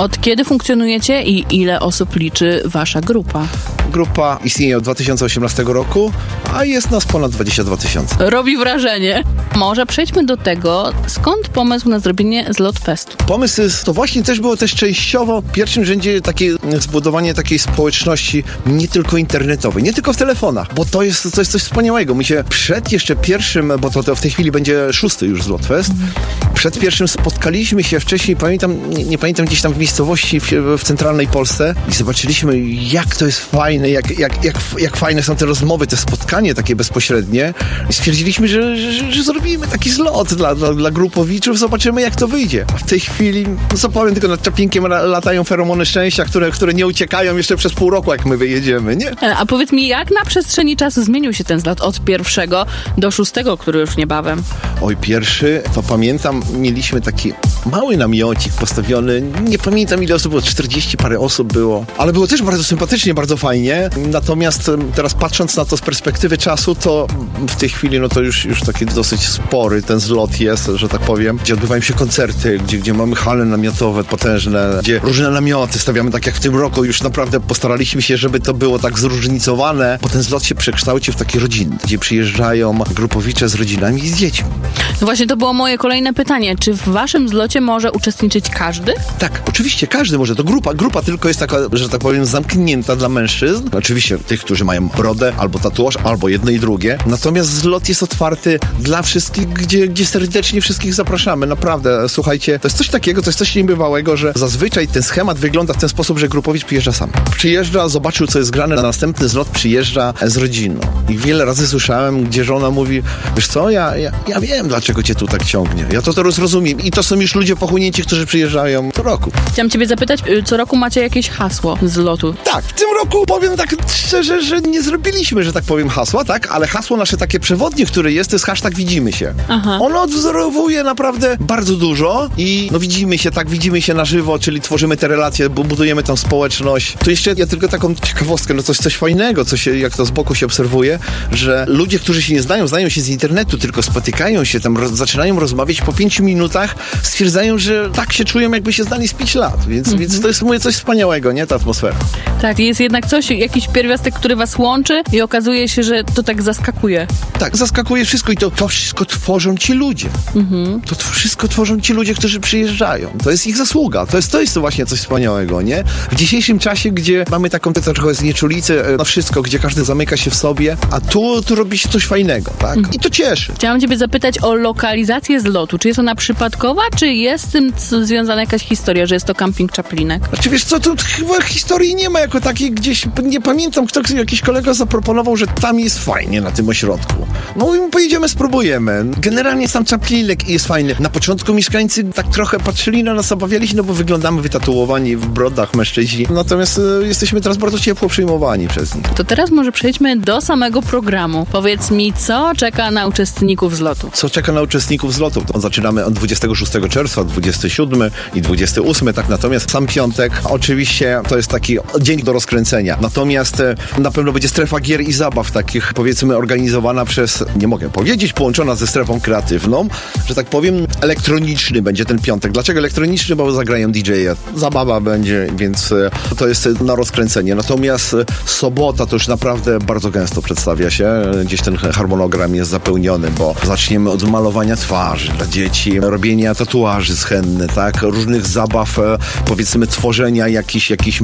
Od kiedy funkcjonujecie i ile osób liczy wasza grupa? Grupa istnieje od 2018 roku, a jest nas ponad 22 000. Robi wrażenie. Może przejdźmy do tego, skąd pomysł na zrobienie Zlotfestu? Pomysł to właśnie też było częściowo w pierwszym rzędzie takie zbudowanie takiej społeczności nie tylko internetowej, nie tylko w telefonach, bo to jest coś wspaniałego. My się przed jeszcze pierwszym, bo to w tej chwili będzie 6. już Zlotfest, przed pierwszym spotkaliśmy się wcześniej, nie pamiętam, gdzieś tam w miejscowości w centralnej Polsce i zobaczyliśmy, jak to jest fajne, jak fajne są te rozmowy, te spotkanie takie bezpośrednie i stwierdziliśmy, że zrobimy taki zlot dla grupowiczów, zobaczymy, jak to wyjdzie. A w tej chwili, no co powiem, tylko nad Czaplinkiem latają feromony szczęścia, które nie uciekają jeszcze przez pół roku, jak my wyjedziemy, nie? A powiedz mi, jak na przestrzeni czasu zmienił się ten zlot od 1. do 6., który już niebawem? Oj, pierwszy, to pamiętam, mieliśmy taki mały namiocik postawiony, nie pamiętam ile osób było, 40 parę osób było, ale było też bardzo sympatycznie, bardzo fajnie, natomiast teraz patrząc na to z perspektywy czasu, to w tej chwili, no to już taki dosyć spory ten zlot jest, że tak powiem, gdzie odbywają się koncerty, gdzie mamy hale namiotowe potężne, gdzie różne namioty stawiamy, tak jak w tym roku, już naprawdę postaraliśmy się, żeby to było tak zróżnicowane, bo ten zlot się przekształcił w taki rodzinny, gdzie przyjeżdżają grupowicze z rodzinami i z dziećmi. No właśnie, to było moje kolejne pytanie. Czy w waszym zlocie może uczestniczyć każdy? Tak, oczywiście każdy może. To grupa tylko jest taka, że tak powiem, zamknięta dla mężczyzn. Oczywiście tych, którzy mają brodę, albo tatuaż, albo jedno i drugie. Natomiast zlot jest otwarty dla wszystkich, gdzie serdecznie wszystkich zapraszamy. Naprawdę, słuchajcie, to jest coś takiego, to jest coś niebywałego, że zazwyczaj ten schemat wygląda w ten sposób, że grupowicz przyjeżdża sam. Przyjeżdża, zobaczył, co jest grane, na następny zlot przyjeżdża z rodziną. I wiele razy słyszałem, gdzie żona mówi, wiesz co, ja wiem, dlaczego cię tu tak ciągnie. Ja to teraz rozumiem. I to są już ludzie pochłonięci, którzy przyjeżdżają co roku. Chciałam ciebie zapytać, co roku macie jakieś hasło z lotu? Tak, w tym roku powiem tak szczerze, że nie zrobiliśmy, że tak powiem, hasła, tak? Ale hasło nasze takie przewodnie, które jest, to jest hashtag widzimy się. Aha. Ono odwzorowuje naprawdę bardzo dużo i no widzimy się na żywo, czyli tworzymy te relacje, budujemy tą społeczność. Tu jeszcze ja tylko taką ciekawostkę, no coś fajnego, co się, jak to z boku się obserwuje, że ludzie, którzy się nie znają się z internetu, tylko spotykają się tam, zaczynają rozmawiać, po 5 minutach stwierdzają, że tak się czują, jakby się znali z 5 lat. Więc to jest, mówię, coś wspaniałego, nie? Ta atmosfera. Tak, jest jednak jakiś pierwiastek, który was łączy i okazuje się, że to tak zaskakuje. Tak, zaskakuje wszystko i to wszystko tworzą ci ludzie. To wszystko tworzą ci ludzie, którzy przyjeżdżają. To jest ich zasługa. To jest właśnie coś wspaniałego, nie? W dzisiejszym czasie, gdzie mamy taką trochę znieczulicę na wszystko, gdzie każdy zamyka się w sobie, a tu robi się coś fajnego, tak? I to cieszy. Chciałam ciebie zapytać o lokalizację zlotu. Czy jest ona przypadkowa, czy jest z tym związana jakaś historia, że jest to camping Czaplinek? Znaczy, wiesz co, tu chyba historii nie ma jako takiej, gdzieś, nie pamiętam, jakiś kolega zaproponował, że tam jest fajnie na tym ośrodku. No i pojedziemy, spróbujemy. Generalnie sam Czaplinek jest fajny. Na początku mieszkańcy tak trochę patrzyli na nas, obawiali się, no bo wyglądamy wytatuowani w brodach mężczyźni. Natomiast jesteśmy teraz bardzo ciepło przyjmowani przez nich. To teraz może przejdźmy do samego programu. Powiedz mi, co czeka na uczestników zlotu? Co czeka na uczestników zlotu? To zaczynamy od 26 czerwca, 27 i 28, tak, natomiast sam piątek oczywiście to jest taki dzień do rozkręcenia. Natomiast na pewno będzie strefa gier i zabaw takich, powiedzmy, organizowana przez, nie mogę powiedzieć, połączona ze strefą kreatywną, że tak powiem, elektroniczny będzie ten piątek. Dlaczego elektroniczny? Bo zagrają DJ-e. Zabawa będzie, więc to jest na rozkręcenie. Natomiast sobota to już naprawdę bardzo gęsto przedstawia się. Gdzieś ten harmonogram jest zapełniony, bo zaczniemy od malowania twarzy dla dzieci, robienia tatuaży schenne, tak? Różnych zabaw, powiedzmy, tworzenia jakichś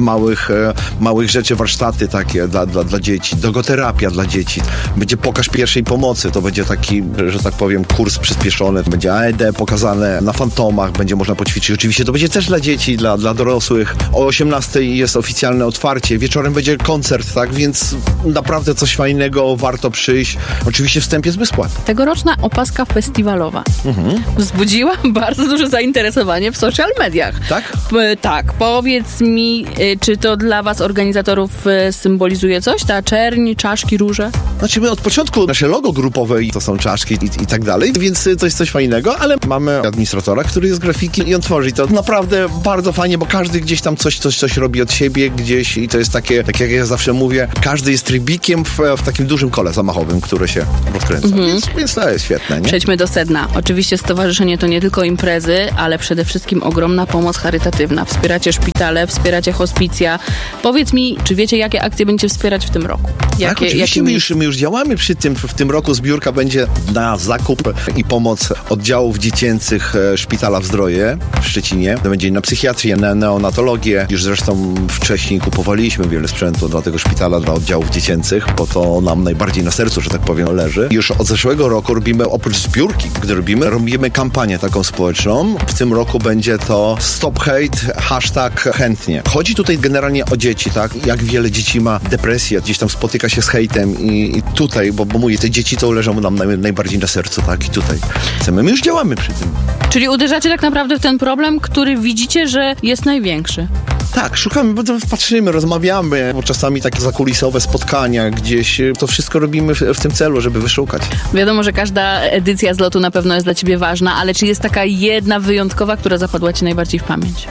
małych rzeczy, warsztaty takie dla dzieci, dogoterapia dla dzieci. Będzie pokaz pierwszej pomocy, to będzie taki, że tak powiem, kurs przyspieszony, będzie AED pokazane na fantomach, będzie można poćwiczyć. Oczywiście to będzie też dla dzieci, dla dorosłych. O 18:00 jest oficjalne otwarcie, wieczorem będzie koncert, tak? Więc naprawdę coś fajnego, warto przyjść. Oczywiście wstęp jest bezpłatny. Tegoroczna opaska festiwalowa wzbudziła bardzo duże zainteresowanie w social mediach. Tak? Tak. Powiedz mi, czy to dla was, organizatorów, symbolizuje coś? Ta czerń, czaszki, róże? Znaczy my od początku nasze logo grupowe to są czaszki i tak dalej, więc to jest coś fajnego, ale mamy administratora, który jest grafikiem i on tworzy to naprawdę bardzo fajnie, bo każdy gdzieś tam coś robi od siebie gdzieś i to jest takie, tak jak ja zawsze mówię, każdy jest trybikiem w takim dużym kole zamachowym, które się rozkręca, więc to jest świetne, nie? Przejdźmy do sedna. Oczywiście stowarzyszenie to nie tylko imprezy, ale przede wszystkim ogromna pomoc charytatywna charytatywna. Wspieracie szpitale, wspieracie hospicja. Powiedz mi, czy wiecie, jakie akcje będziecie wspierać w tym roku? Tak, oczywiście my już działamy przy tym. W tym roku zbiórka będzie na zakup i pomoc oddziałów dziecięcych Szpitala w Zdroje w Szczecinie. To będzie na psychiatrię, na neonatologię. Już zresztą wcześniej kupowaliśmy wiele sprzętu dla tego szpitala, dla oddziałów dziecięcych, bo to nam najbardziej na sercu, że tak powiem, leży. Już od zeszłego roku robimy, oprócz zbiórki, gdy robimy kampanię taką społeczną. W tym roku będzie to Stop Hate, #chętnie. Chodzi tutaj generalnie o dzieci, tak? Jak wiele dzieci ma depresję, gdzieś tam spotyka się z hejtem i tutaj, bo mówię, te dzieci to leżą nam najbardziej na sercu, tak? I tutaj my już działamy przy tym. Czyli uderzacie tak naprawdę w ten problem, który widzicie, że jest największy. Tak, szukamy, bo patrzymy, rozmawiamy, bo czasami takie zakulisowe spotkania gdzieś, to wszystko robimy w tym celu, żeby wyszukać. Wiadomo, że każda edycja zlotu na pewno jest dla ciebie ważna, ale czy jest taka jedna wyjątkowa, która zapadła ci najbardziej w pamięć?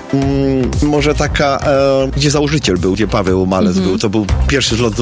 Może taka, gdzie założyciel był, gdzie Paweł Malec był, to był pierwszy zlot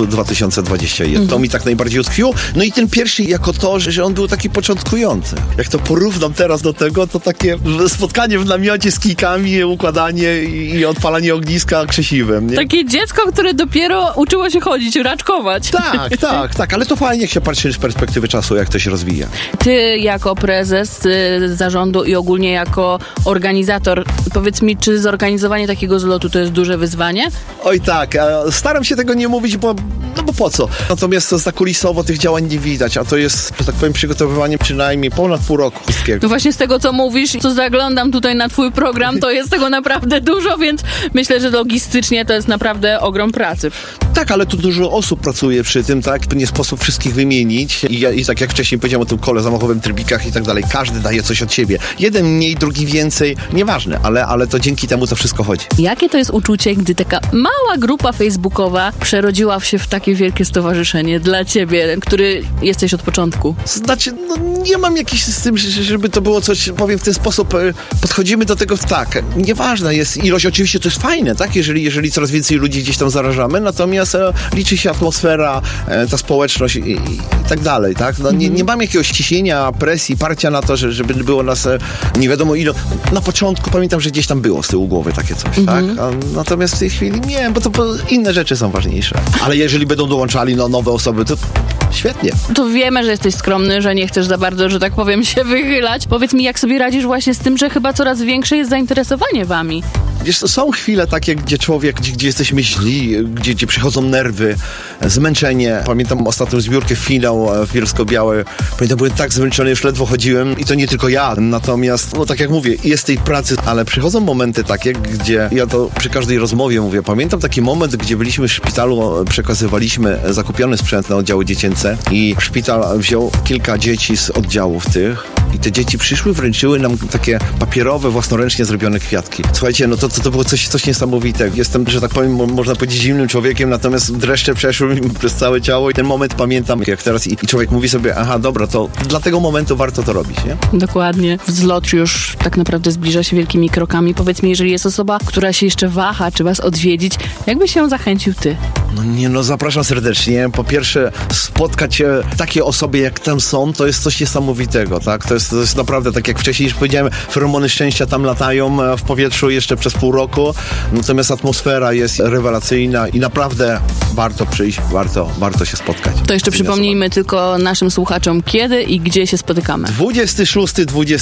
2021. To mi tak najbardziej utkwiło. No i ten pierwszy jako to, że on był taki początkujący. Jak to porównam teraz do tego, to takie spotkanie w namiocie z kijkami, układanie i odpalanie ogniska krzesiwem. Nie? Takie dziecko, które dopiero uczyło się chodzić, raczkować. Tak, ale to fajnie, jak się patrzy z perspektywy czasu, jak to się rozwija. Ty jako prezes zarządu i ogólnie jako organizator, powiedz mi, czy zorganizowanie takiego zlotu to jest duże wyzwanie? Oj tak, staram się tego nie mówić, bo po co? Natomiast zakulisowo tych działań nie widać, a to jest, że tak powiem, przygotowywanie przynajmniej ponad pół roku wszystkiego. No właśnie z tego, co mówisz, co zaglądam tutaj na twój program, to jest tego naprawdę dużo, więc myślę, że logistycznie to jest naprawdę ogrom pracy. Tak, ale tu dużo osób pracuje przy tym, tak? Nie sposób wszystkich wymienić i tak jak wcześniej powiedziałem o tym kole zamachowym, trybikach i tak dalej, każdy daje coś od siebie. Jeden mniej, drugi więcej, nieważne, ale to dzięki temu to wszystko chodzi. Jakie to jest uczucie, gdy taka mała grupa facebookowa przerodziła się w takie wielkie stowarzyszenie dla ciebie, który jesteś od początku? Znaczy, nie mam jakiś z tym, żeby to było coś, powiem w ten sposób, podchodzimy do tego tak, nieważna jest ilość, oczywiście to jest fajne, tak, jeżeli coraz więcej ludzi gdzieś tam zarażamy, natomiast liczy się atmosfera, ta społeczność i tak dalej, tak, nie mam jakiegoś ciśnienia, presji, parcia na to, żeby było nas nie wiadomo ile. Na początku pamiętam, że gdzieś tam było z tyłu głowy takie coś, tak, natomiast w tej chwili nie, bo to inne rzeczy są ważniejsze, ale jeżeli będą dołączali nowe osoby, to świetnie. To wiemy, że jesteś skromny, że nie chcesz za bardzo, że tak powiem, się wychylać. Powiedz mi, jak sobie radzisz właśnie z tym, że chyba coraz większe jest zainteresowanie wami? Wiesz, są chwile takie, gdzie człowiek, gdzie jesteśmy źli, gdzie przychodzą nerwy, zmęczenie. Pamiętam ostatnią zbiórkę, finał w Bielsko-Białej. Pamiętam, byłem tak zmęczony, już ledwo chodziłem i to nie tylko ja. Natomiast, tak jak mówię, jest tej pracy, ale przychodzą momenty takie, gdzie ja to przy każdej rozmowie mówię. Pamiętam taki moment, gdzie byliśmy w szpitalu, przekazywaliśmy zakupiony sprzęt na oddziały dziecięce i szpital wziął kilka dzieci z oddziałów tych i te dzieci przyszły, wręczyły nam takie papierowe, własnoręcznie zrobione kwiatki. Słuchajcie, to było coś niesamowitego. Jestem, że tak powiem, można powiedzieć zimnym człowiekiem, natomiast dreszcze przeszły mi przez całe ciało i ten moment pamiętam jak teraz i człowiek mówi sobie, aha, dobra, to dla tego momentu warto to robić, nie? Dokładnie. Zlot już tak naprawdę zbliża się wielkimi krokami. Powiedz mi, jeżeli jest osoba, która się jeszcze waha, czy was odwiedzić, jakby się zachęcił ty? Zapraszam serdecznie. Po pierwsze, spotkać takie osoby, jak tam są, to jest coś niesamowitego, tak? To jest naprawdę, tak jak wcześniej już powiedziałem, feromony szczęścia tam latają w powietrzu jeszcze przez pół roku, natomiast atmosfera jest rewelacyjna i naprawdę warto przyjść, warto się spotkać. To jeszcze przypomnijmy tylko naszym słuchaczom, kiedy i gdzie się spotykamy. 26,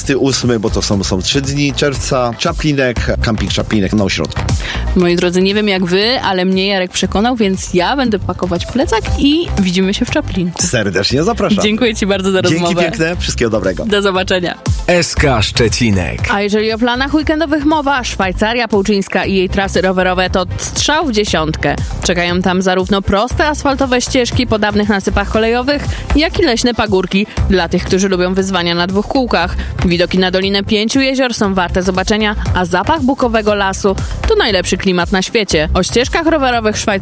28, bo to są 3 dni czerwca, Czaplinek, Camping Czaplinek na ośrodku. Moi drodzy, nie wiem jak wy, ale mnie Jarek przekonał, więc ja będę pakować plecak i widzimy się w Czaplinku. Serdecznie zapraszam. Dziękuję ci bardzo za rozmowę. Dzięki piękne, wszystkiego dobrego. Do zobaczenia. SK Szczecinek. A jeżeli o planach weekendowych mowa, Szwajcaria Połczyńska i jej trasy rowerowe to strzał w dziesiątkę. Czekają tam zarówno proste asfaltowe ścieżki po dawnych nasypach kolejowych, jak i leśne pagórki dla tych, którzy lubią wyzwania na 2 kółkach. Widoki na Dolinę 5 Jezior są warte zobaczenia, a zapach bukowego lasu to najlepszy klimat na świecie. O ścieżkach rowerowych Szwajcarii Połczyńskiej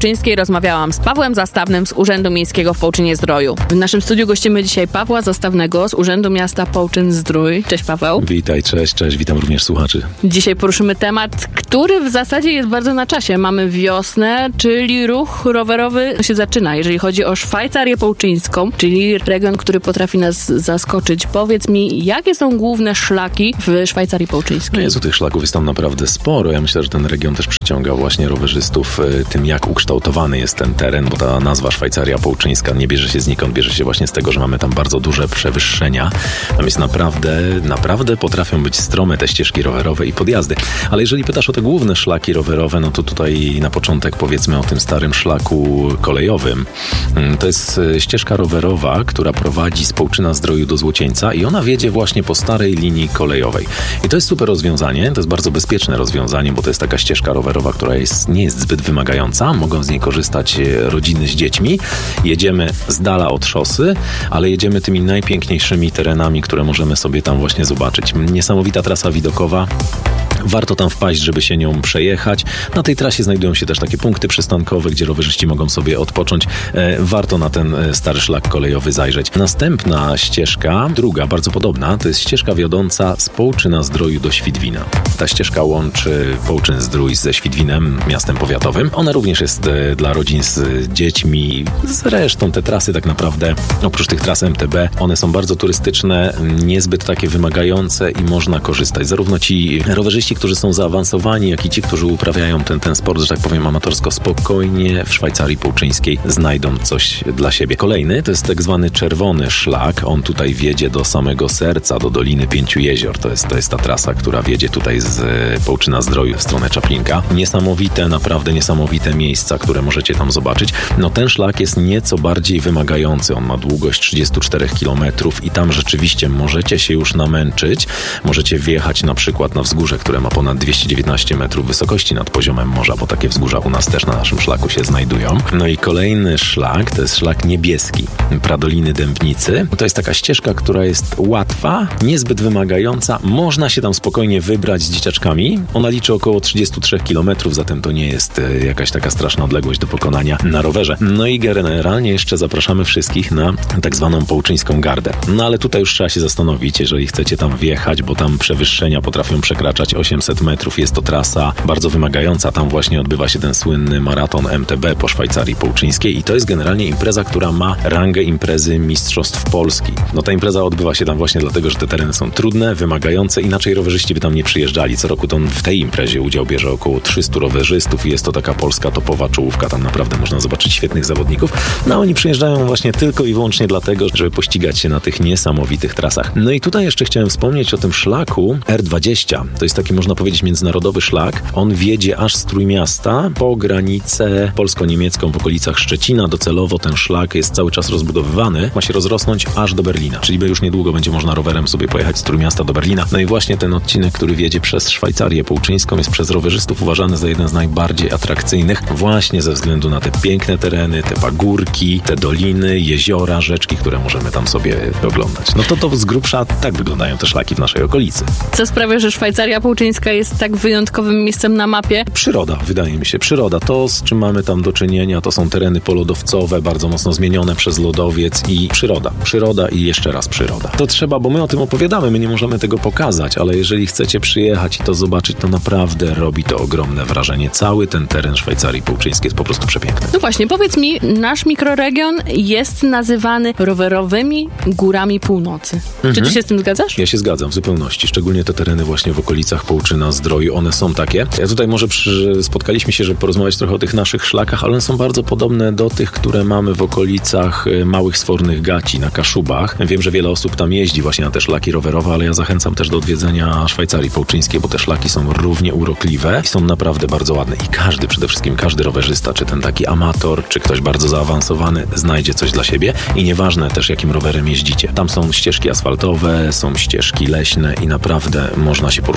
Połczyńskiej rozmawiałam z Pawłem Zastawnym z Urzędu Miejskiego w Połczynie-Zdroju. W naszym studiu gościmy dzisiaj Pawła Zastawnego z Urzędu Miasta Połczyn-Zdrój. Cześć Paweł. Witaj, cześć, witam również słuchaczy. Dzisiaj poruszymy temat, który w zasadzie jest bardzo na czasie. Mamy wiosnę, czyli ruch rowerowy się zaczyna, jeżeli chodzi o Szwajcarię Połczyńską, czyli region, który potrafi nas zaskoczyć. Powiedz mi, jakie są główne szlaki w Szwajcarii Połczyńskiej? Jezu, tych szlaków jest tam naprawdę sporo. Ja myślę, że ten region też przyciąga właśnie rowerzystów tym, jak ukształtowany jest ten teren, bo ta nazwa Szwajcaria Połczyńska nie bierze się znikąd, bierze się właśnie z tego, że mamy tam bardzo duże przewyższenia. Tam jest naprawdę potrafią być strome te ścieżki rowerowe i podjazdy. Ale jeżeli pytasz o te główne szlaki rowerowe, no to tutaj na początek powiedzmy o tym starym szlaku kolejowym. To jest ścieżka rowerowa, która prowadzi z Połczyna-Zdroju do Złocieńca i ona wiedzie właśnie po starej linii kolejowej. I to jest super rozwiązanie, to jest bardzo bezpieczne rozwiązanie, bo to jest taka ścieżka rowerowa, która nie jest zbyt wymagająca. Mogą z niej korzystać rodziny z dziećmi. Jedziemy z dala od szosy, ale jedziemy tymi najpiękniejszymi terenami, które możemy sobie tam właśnie zobaczyć. Niesamowita trasa widokowa. Warto tam wpaść, żeby się nią przejechać. Na tej trasie znajdują się też takie punkty przystankowe, gdzie rowerzyści mogą sobie odpocząć. Warto na ten stary szlak kolejowy zajrzeć. Następna ścieżka, druga, bardzo podobna, to jest ścieżka wiodąca z Połczyna-Zdroju do Świdwina. Ta ścieżka łączy Połczyn-Zdrój ze Świdwinem, miastem powiatowym. Ona również jest dla rodzin z dziećmi. Zresztą te trasy tak naprawdę, oprócz tych tras MTB, one są bardzo turystyczne, niezbyt takie wymagające i można korzystać. Zarówno ci rowerzyści, którzy są zaawansowani, jak i ci, którzy uprawiają ten sport, że tak powiem, amatorsko, spokojnie w Szwajcarii Połczyńskiej znajdą coś dla siebie. Kolejny to jest tak zwany czerwony szlak. On tutaj wiedzie do samego serca, do Doliny Pięciu Jezior. To jest ta trasa, która wiedzie tutaj z Połczyna-Zdroju w stronę Czaplinka. Naprawdę niesamowite miejsca, które możecie tam zobaczyć. No ten szlak jest nieco bardziej wymagający. On ma długość 34 km i tam rzeczywiście możecie się już namęczyć. Możecie wjechać na przykład na wzgórze, które ma ponad 219 metrów wysokości nad poziomem morza, bo takie wzgórza u nas też na naszym szlaku się znajdują. No i kolejny szlak, to jest szlak niebieski, Pradoliny Dębnicy. To jest taka ścieżka, która jest łatwa, niezbyt wymagająca. Można się tam spokojnie wybrać z dzieciaczkami. Ona liczy około 33 km, zatem to nie jest jakaś taka straszna odległość do pokonania na rowerze. No i generalnie jeszcze zapraszamy wszystkich na tak zwaną Połczyńską Gardę. No ale tutaj już trzeba się zastanowić, jeżeli chcecie tam wjechać, bo tam przewyższenia potrafią przekraczać 800 metrów. Jest to trasa bardzo wymagająca. Tam właśnie odbywa się ten słynny maraton MTB po Szwajcarii Połczyńskiej i to jest generalnie impreza, która ma rangę imprezy Mistrzostw Polski. No ta impreza odbywa się tam właśnie dlatego, że te tereny są trudne, wymagające, inaczej rowerzyści by tam nie przyjeżdżali. Co roku to w tej imprezie udział bierze około 300 rowerzystów i jest to taka polska topowa czołówka. Tam naprawdę można zobaczyć świetnych zawodników. No oni przyjeżdżają właśnie tylko i wyłącznie dlatego, żeby pościgać się na tych niesamowitych trasach. No i tutaj jeszcze chciałem wspomnieć o tym szlaku R20. To jest taki, można powiedzieć, międzynarodowy szlak. On wiedzie aż z Trójmiasta po granicę polsko-niemiecką w okolicach Szczecina. Docelowo ten szlak jest cały czas rozbudowywany. Ma się rozrosnąć aż do Berlina. Czyli już niedługo będzie można rowerem sobie pojechać z Trójmiasta do Berlina. No i właśnie ten odcinek, który wiedzie przez Szwajcarię Połczyńską, jest przez rowerzystów uważany za jeden z najbardziej atrakcyjnych właśnie ze względu na te piękne tereny, te pagórki, te doliny, jeziora, rzeczki, które możemy tam sobie oglądać. No to z grubsza tak wyglądają te szlaki w naszej okolicy. Co sprawia, że Szwajcaria Połczyńska jest tak wyjątkowym miejscem na mapie? Przyroda, wydaje mi się. Przyroda. To, z czym mamy tam do czynienia, to są tereny polodowcowe, bardzo mocno zmienione przez lodowiec i przyroda. Przyroda i jeszcze raz przyroda. To trzeba, bo my o tym opowiadamy, my nie możemy tego pokazać, ale jeżeli chcecie przyjechać i to zobaczyć, to naprawdę robi to ogromne wrażenie. Cały ten teren Szwajcarii Połczyńskiej jest po prostu przepiękny. No właśnie, powiedz mi, nasz mikroregion jest nazywany rowerowymi górami północy. Czy ty się z tym zgadzasz? Ja się zgadzam w zupełności. Szczególnie te tereny właśnie w okolicach Połczyna-Zdroju, one są takie. Ja tutaj może spotkaliśmy się, żeby porozmawiać trochę o tych naszych szlakach, ale one są bardzo podobne do tych, które mamy w okolicach Małych Sfornych Gaci na Kaszubach. Wiem, że wiele osób tam jeździ właśnie na te szlaki rowerowe, ale ja zachęcam też do odwiedzenia Szwajcarii Połczyńskiej, bo te szlaki są równie urokliwe i są naprawdę bardzo ładne. I przede wszystkim każdy rowerzysta, czy ten taki amator, czy ktoś bardzo zaawansowany, znajdzie coś dla siebie i nieważne też, jakim rowerem jeździcie. Tam są ścieżki asfaltowe, są ścieżki leśne i naprawdę można się poruszać każdy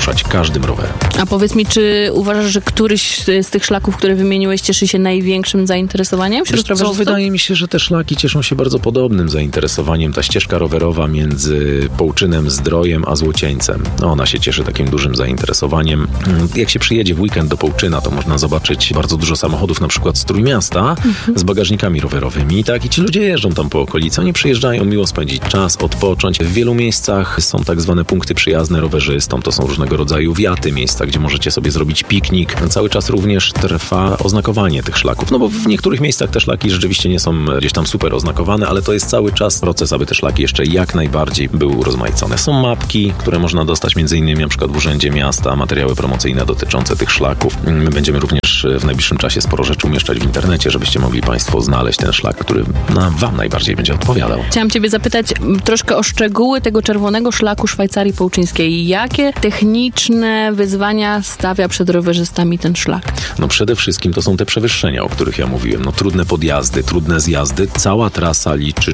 każdym rowerem. A powiedz mi, czy uważasz, że któryś z tych szlaków, które wymieniłeś, cieszy się największym zainteresowaniem wśród rowerzystów? Wydaje mi się, że te szlaki cieszą się bardzo podobnym zainteresowaniem. Ta ścieżka rowerowa między Połczynem, Zdrojem a Złocieńcem. Ona się cieszy takim dużym zainteresowaniem. Jak się przyjedzie w weekend do Połczyna, to można zobaczyć bardzo dużo samochodów, na przykład z Trójmiasta, z bagażnikami rowerowymi. Tak? I ci ludzie jeżdżą tam po okolicy. Oni przyjeżdżają miło spędzić czas, odpocząć. W wielu miejscach są tak zwane punkty przyjazne rowerzystom. To są różnego rodzaju wiaty, miejsca, gdzie możecie sobie zrobić piknik. Cały czas również trwa oznakowanie tych szlaków. No bo w niektórych miejscach te szlaki rzeczywiście nie są gdzieś tam super oznakowane, ale to jest cały czas proces, aby te szlaki jeszcze jak najbardziej były urozmaicone. Są mapki, które można dostać m.in. na przykład w Urzędzie Miasta, materiały promocyjne dotyczące tych szlaków. My będziemy również w najbliższym czasie sporo rzeczy umieszczać w internecie, żebyście mogli Państwo znaleźć ten szlak, który Wam najbardziej będzie odpowiadał. Chciałam Ciebie zapytać troszkę o szczegóły tego czerwonego szlaku Szwajcarii Połczyńskiej. Jakie techniczne wyzwania stawia przed rowerzystami ten szlak? No przede wszystkim to są te przewyższenia, o których ja mówiłem. No trudne podjazdy, trudne zjazdy. Cała trasa liczy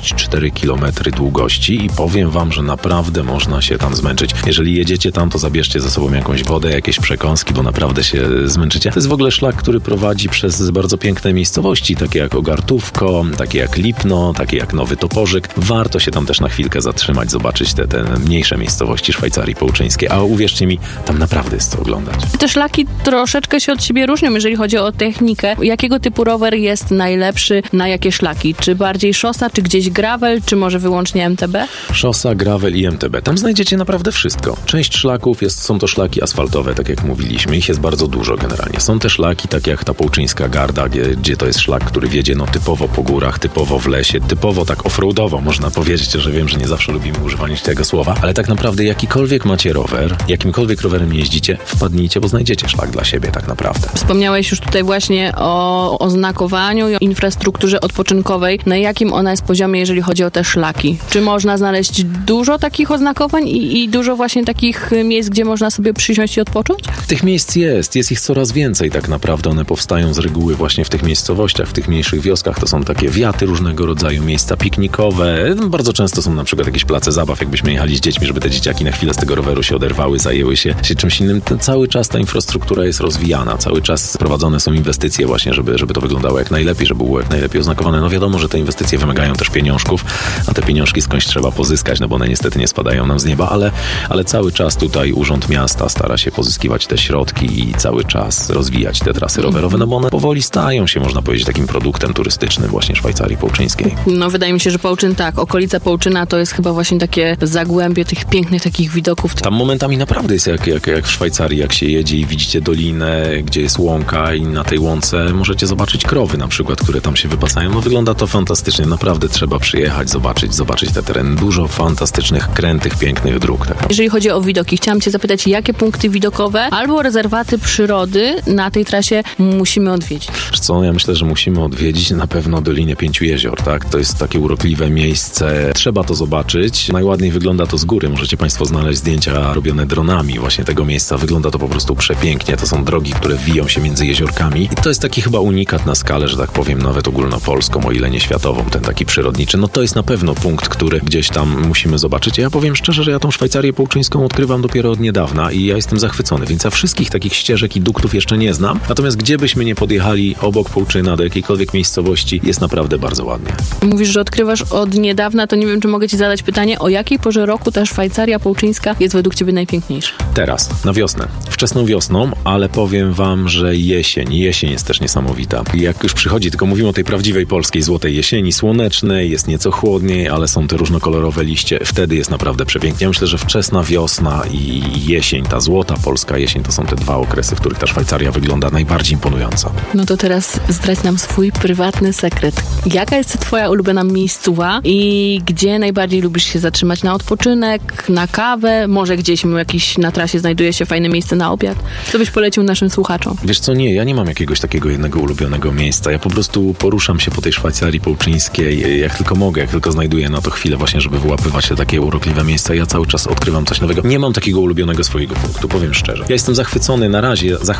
34 km długości i powiem Wam, że naprawdę można się tam zmęczyć. Jeżeli jedziecie tam, to zabierzcie ze sobą jakąś wodę, jakieś przekąski, bo naprawdę się zmęczycie. To jest w ogóle szlak, który prowadzi przez bardzo piękne miejscowości, takie jak Ogartówko, takie jak Lipno, takie jak Nowy Toporzyk. Warto się tam też na chwilkę zatrzymać, zobaczyć te mniejsze miejscowości Szwajcarii Połczyńskiej, a uwierzcie mi, tam naprawdę jest co oglądać. Te szlaki troszeczkę się od siebie różnią, jeżeli chodzi o technikę. Jakiego typu rower jest najlepszy na jakie szlaki? Czy bardziej szosa, czy gdzieś gravel, czy może wyłącznie MTB? Szosa, gravel i MTB. Tam znajdziecie naprawdę wszystko. Część szlaków są to szlaki asfaltowe, tak jak mówiliśmy. Ich jest bardzo dużo generalnie. Są te szlaki, tak jak ta Połczyńska Garda, gdzie to jest szlak, który wiedzie typowo po górach, typowo w lesie, typowo tak offroadowo, można powiedzieć, że wiem, że nie zawsze lubimy używać tego słowa, ale tak naprawdę jakikolwiek macie rower, jakimkolwiek rowerem jeździcie, wpadnijcie, bo znajdziecie szlak dla siebie tak naprawdę. Wspomniałeś już tutaj właśnie o oznakowaniu i o infrastrukturze odpoczynkowej. Na jakim ona jest poziomie, jeżeli chodzi o te szlaki? Czy można znaleźć dużo takich oznakowań i dużo właśnie takich miejsc, gdzie można sobie przysiąść i odpocząć? Tych miejsc jest ich coraz więcej tak naprawdę. One powstają z reguły właśnie w tych miejscowościach, w tych mniejszych wioskach. To są takie wiaty różnego rodzaju, miejsca piknikowe. Bardzo często są na przykład jakieś place zabaw, jakbyśmy jechali z dziećmi, żeby te dzieciaki na chwilę z tego roweru się oderwały, zajęły się czymś innym. Cały czas ta infrastruktura jest rozwijana, cały czas prowadzone są inwestycje właśnie, żeby to wyglądało jak najlepiej, żeby było jak najlepiej oznakowane. No wiadomo, że te inwestycje wymagają też pieniążków, a te pieniążki skądś trzeba pozyskać, no bo one niestety nie spadają nam z nieba, ale cały czas tutaj Urząd Miasta stara się pozyskiwać te środki i cały czas rozwijać te trasy rowerowe, no bo one powoli stają się, można powiedzieć, takim produktem turystycznym właśnie Szwajcarii Połczyńskiej. No wydaje mi się, że Połczyn okolica Połczyna to jest chyba właśnie takie zagłębie tych pięknych takich widoków. Tam momentami naprawdę jest jak w Szwajcarii, jak się jedzie i widzicie dolinę, gdzie jest łąka i na tej łące możecie zobaczyć krowy na przykład, które tam się wypasają. No wygląda to fantastycznie, naprawdę trzeba przyjechać, zobaczyć te tereny. Dużo fantastycznych, krętych, pięknych dróg. Tak. Jeżeli chodzi o widoki, chciałam Cię zapytać, jakie punkty widokowe albo rezerwaty przyrody na tej trasie musimy odwiedzić? Co? Ja myślę, że musimy odwiedzić na pewno Dolinę Pięciu Jezior, tak? To jest takie urokliwe miejsce. Trzeba to zobaczyć. Najładniej wygląda to z góry. Możecie Państwo znaleźć zdjęcia robione dronami właśnie tego miejsca. Wygląda to po prostu przepięknie. To są drogi, które wiją się między jeziorkami. I to jest taki chyba unikat na skalę, że tak powiem, nawet ogólnopolską, o ile nie światową, ten taki przyrodniczy. No to jest na pewno punkt, który gdzieś tam musimy zobaczyć. A ja powiem szczerze, że ja tą Szwajcarię Połczyńską odkrywam dopiero od niedawna i ja jestem zachwycony, więc ja wszystkich takich ścieżek i duktów jeszcze nie znam. Natomiast gdzie byśmy nie podjechali obok Połczyna do jakiejkolwiek miejscowości, jest naprawdę bardzo ładnie. Mówisz, że odkrywasz od niedawna, to nie wiem, czy mogę Ci zadać pytanie, o jakiej porze roku ta Szwajcaria Połczyńska jest według Ciebie najpiękniejsza? Teraz, na wiosnę. Wczesną wiosną, ale powiem Wam, że jesień jest też niesamowita. I jak już przychodzi, tylko mówimy o tej prawdziwej polskiej złotej jesieni, słonecznej, jest nieco chłodniej, ale są te różnokolorowe liście. Wtedy jest naprawdę przepięknie. Ja myślę, że wczesna wiosna i jesień, ta złota polska jesień, to są te dwa okresy, w których ta Szwajcaria wygląda najbardziej imponująco. No to teraz zdradź nam swój prywatny sekret. Jaka jest Twoja ulubiona miejscowa i gdzie najbardziej lubisz się zatrzymać na odpoczynek, na kawę, może gdzieś na trasie znajduje się fajne miejsce na obiad? Co byś polecił naszym słuchaczom? Wiesz co, nie, ja nie mam jakiegoś takiego jednego ulubionego miejsca. Ja po prostu poruszam się po tej Szwajcarii Połczyńskiej, jak tylko mogę, jak tylko znajduję na to chwilę właśnie, żeby wyłapywać te takie urokliwe miejsca. Ja cały czas odkrywam coś nowego. Nie mam takiego ulubionego swojego punktu, powiem szczerze. Ja jestem zachwycony na razie, i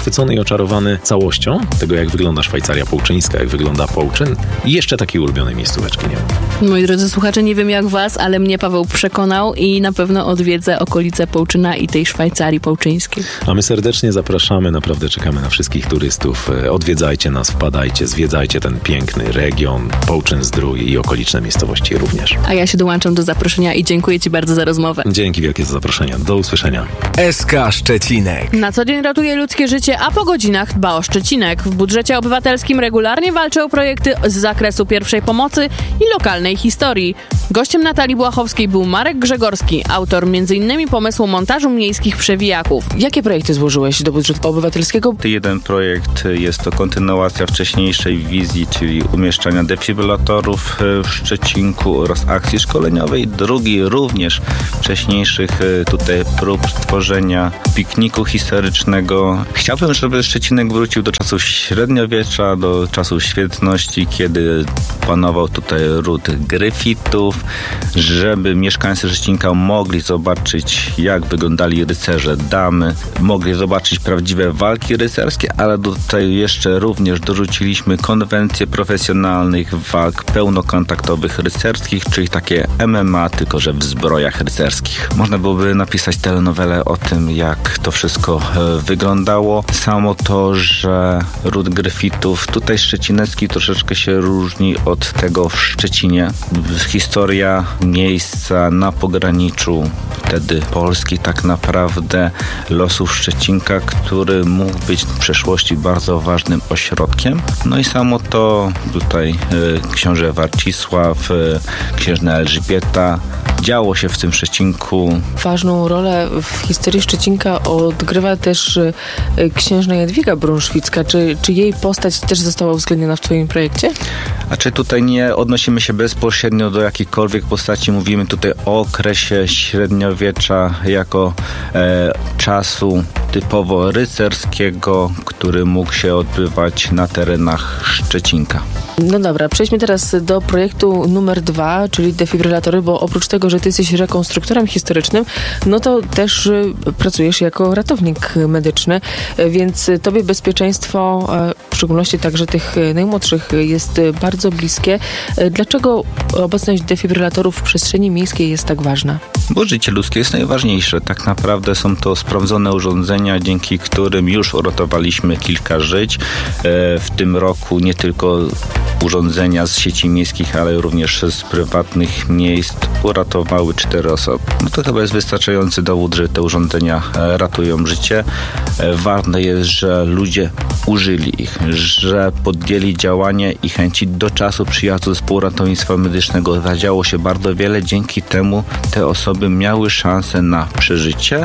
oczarowany całością tego, jak wygląda Szwajcaria Połczyńska, jak wygląda Połczyn i jeszcze takiej ulubionej miejscóweczki nie mam. Moi drodzy słuchacze, nie wiem jak was, ale mnie Paweł przekonał i na pewno odwiedzę okolice Połczyna i tej Szwajcarii Połczyńskiej. A my serdecznie zapraszamy, naprawdę czekamy na wszystkich turystów. Odwiedzajcie nas, wpadajcie, zwiedzajcie ten piękny region, Połczyn-Zdrój i okoliczne miejscowości również. A ja się dołączam do zaproszenia i dziękuję ci bardzo za rozmowę. Dzięki wielkie za zaproszenie. Do usłyszenia. SK Szczecinek. Na co dzień ratuje ludzkie życie, a po godzinach dba o Szczecinek. W budżecie obywatelskim regularnie walczy o projekty z zakresu pierwszej pomocy i lokalnej historii. Gościem Natalii Błachowskiej był Marek Grzegorski, autor m.in. pomysłu montażu miejskich przewijaków. Jakie projekty złożyłeś do budżetu obywatelskiego? Jeden projekt jest to kontynuacja wcześniejszej wizji, czyli umieszczania defibrylatorów w Szczecinku oraz akcji szkoleniowej. Drugi również wcześniejszych tutaj prób stworzenia pikniku historycznego. Chciałbym, żeby Szczecinek wrócił do czasów średniowiecza, do czasów świetności, kiedy panował tutaj ród gryfitów, żeby mieszkańcy Szczecinka mogli zobaczyć, jak wyglądali rycerze, damy, mogli zobaczyć prawdziwe walki rycerskie, ale tutaj jeszcze również dorzuciliśmy konwencję profesjonalnych walk pełnokontaktowych rycerskich, czyli takie MMA, tylko że w zbrojach rycerskich. Można byłoby napisać telenowelę o tym, jak to wszystko wyglądało. Samo to, że ród gryfitów tutaj szczecinecki troszeczkę się różni od tego w Szczecinie. Historia miejsca na pograniczu wtedy Polski tak naprawdę, losów Szczecinka, który mógł być w przeszłości bardzo ważnym ośrodkiem. No i samo to tutaj książę Warcisław, księżna Elżbieta, działo się w tym Szczecinku. Ważną rolę w historii Szczecinka odgrywa też księżna Jadwiga Brunszwicka. Czy jej postać też została uwzględniona w twoim projekcie? A czy tutaj nie odnosimy się bezpośrednio do jakiejkolwiek postaci? Mówimy tutaj o okresie średniowiecza jako czasu typowo rycerskiego, który mógł się odbywać na terenach Szczecinka. No dobra, przejdźmy teraz do projektu numer 2, czyli defibrylatory, bo oprócz tego, że ty jesteś rekonstruktorem historycznym, no to też pracujesz jako ratownik medyczny, więc tobie bezpieczeństwo, w szczególności także tych najmłodszych, jest bardzo bliskie. Dlaczego obecność defibrylatorów w przestrzeni miejskiej jest tak ważna? Bo życie ludzkie jest najważniejsze. Tak naprawdę są to sprawdzone urządzenia, dzięki którym już uratowaliśmy kilka żyć. W tym roku nie tylko urządzenia z sieci miejskich, ale również z prywatnych miejsc uratowały 4 osoby. No to chyba jest wystarczający dowód, że te urządzenia ratują życie. Ważne jest, że ludzie użyli ich, że podjęli działanie i chęci do czasu przyjazdu zespołu ratownictwa medycznego. Zadziało się bardzo wiele, dzięki temu te osoby miały szansę na przeżycie,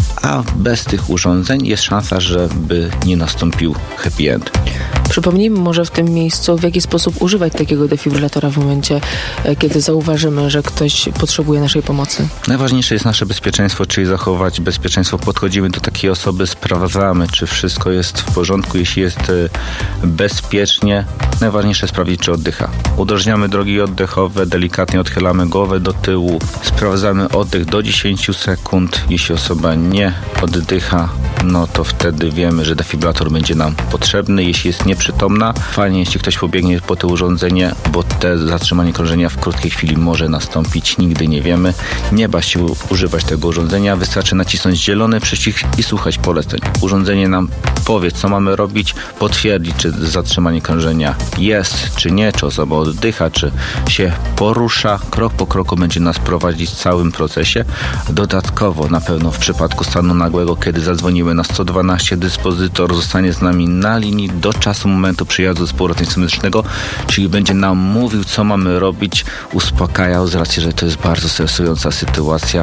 a bez tych urządzeń jest szansa, żeby nie nastąpił happy end. Przypomnijmy może w tym miejscu, w jaki sposób używać takiego defibrylatora w momencie, kiedy zauważymy, że ktoś potrzebuje naszej pomocy. Najważniejsze jest nasze bezpieczeństwo, czyli zachować bezpieczeństwo. Podchodzimy do takiej osoby, sprawdzamy, czy wszystko jest w porządku. Jeśli jest bezpiecznie, najważniejsze sprawdzić, czy oddycha. Udrażniamy drogi oddechowe, delikatnie odchylamy głowę do tyłu, sprawdzamy oddech do 10 sekund. Jeśli osoba nie oddycha, no to wtedy wiemy, że defibrylator będzie nam potrzebny. Jeśli jest nieprzytomna, fajnie, jeśli ktoś pobiegnie po to urządzenie, bo te zatrzymanie krążenia w krótkiej chwili może nastąpić, nigdy nie wiemy. Nie bać się używać tego urządzenia, wystarczy nacisnąć zielony przycisk i słuchać poleceń. Urządzenie nam powie, co mamy robić, potwierdzi, czy zatrzymanie krążenia jest, czy nie, czy osoba oddycha, czy się porusza. Krok po kroku będzie nas prowadzić w całym procesie. Dodatkowo, na pewno w przypadku stanu nagłego, kiedy zadzwonimy na 112, dyspozytor zostanie z nami na linii do czasu momentu przyjazdu zespołu ratownictwa medycznego, czyli będzie nam mówił, co mamy robić, uspokajał z racji, że to jest bardzo stresująca sytuacja,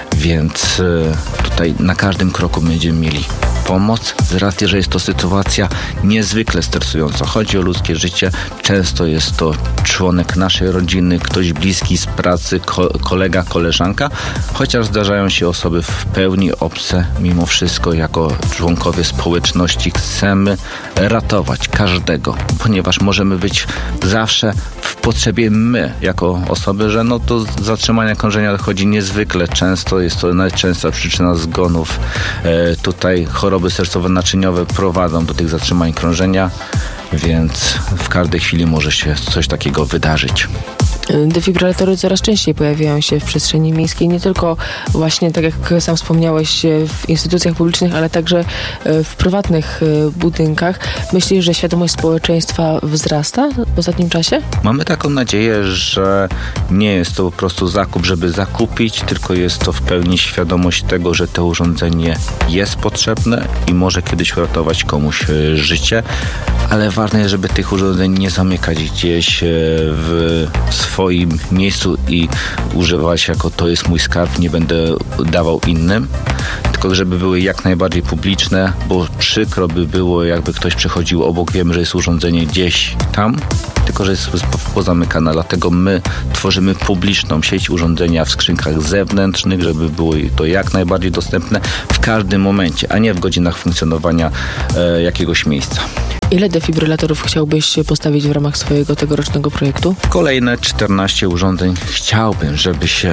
więc tutaj na każdym kroku będziemy mieli pomoc, z racji, że jest to sytuacja niezwykle stresująca. Chodzi o ludzkie życie. Często jest to członek naszej rodziny, ktoś bliski z pracy, kolega, koleżanka, chociaż zdarzają się osoby w pełni obce. Mimo wszystko, jako członkowie społeczności chcemy ratować każdego, ponieważ możemy być zawsze w potrzebie my, jako osoby, że do zatrzymania krążenia dochodzi niezwykle często. Jest to najczęstsza przyczyna zgonów. Tutaj choroby sercowo-naczyniowe prowadzą do tych zatrzymań krążenia, więc w każdej chwili może się coś takiego wydarzyć. Defibrylatory coraz częściej pojawiają się w przestrzeni miejskiej, nie tylko właśnie, tak jak sam wspomniałeś, w instytucjach publicznych, ale także w prywatnych budynkach. Myślisz, że świadomość społeczeństwa wzrasta w ostatnim czasie? Mamy taką nadzieję, że nie jest to po prostu zakup, żeby zakupić, tylko jest to w pełni świadomość tego, że to urządzenie jest potrzebne i może kiedyś uratować komuś życie, ale ważne jest, żeby tych urządzeń nie zamykać gdzieś w swoim miejscu i używać jako to jest mój skarb, nie będę dawał innym, tylko żeby były jak najbardziej publiczne, bo przykro by było, jakby ktoś przechodził obok, wiemy, że jest urządzenie gdzieś tam, tylko że jest pozamykane, dlatego my tworzymy publiczną sieć urządzenia w skrzynkach zewnętrznych, żeby było to jak najbardziej dostępne w każdym momencie, a nie w godzinach funkcjonowania jakiegoś miejsca. Ile defibrylatorów chciałbyś postawić w ramach swojego tegorocznego projektu? Kolejne 14 urządzeń chciałbym, żeby się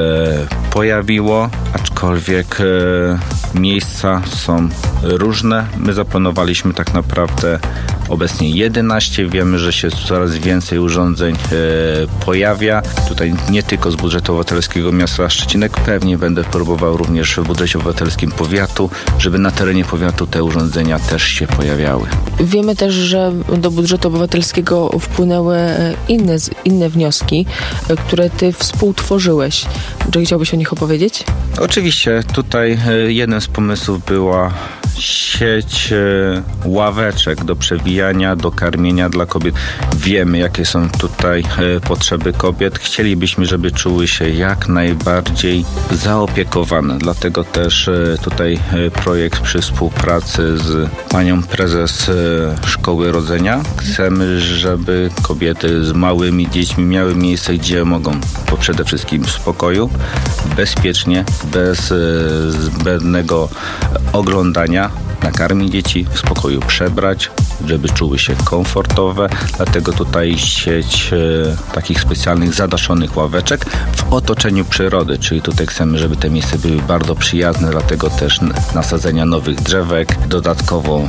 pojawiło, aczkolwiek miejsca są różne. My zaplanowaliśmy tak naprawdę obecnie 11. Wiemy, że się coraz więcej urządzeń pojawia. Tutaj nie tylko z budżetu obywatelskiego miasta Szczecinek. Pewnie będę próbował również w budżecie obywatelskim powiatu, żeby na terenie powiatu te urządzenia też się pojawiały. Wiemy też, że do budżetu obywatelskiego wpłynęły inne wnioski, które ty współtworzyłeś. Czy chciałbyś o nich opowiedzieć? Oczywiście. Tutaj jeden z pomysłów była sieć ławeczek do przewijania, do karmienia dla kobiet. Wiemy, jakie są tutaj potrzeby kobiet. Chcielibyśmy, żeby czuły się jak najbardziej zaopiekowane. Dlatego też tutaj projekt przy współpracy z panią prezes Szkoły Rodzenia. Chcemy, żeby kobiety z małymi dziećmi miały miejsce, gdzie mogą przede wszystkim w spokoju, bezpiecznie, bez zbędnego oglądania, nakarmić dzieci, w spokoju przebrać, żeby czuły się komfortowe. Dlatego tutaj sieć takich specjalnych zadaszonych ławeczek w otoczeniu przyrody, czyli tutaj chcemy, żeby te miejsca były bardzo przyjazne, dlatego też nasadzenia nowych drzewek, dodatkowo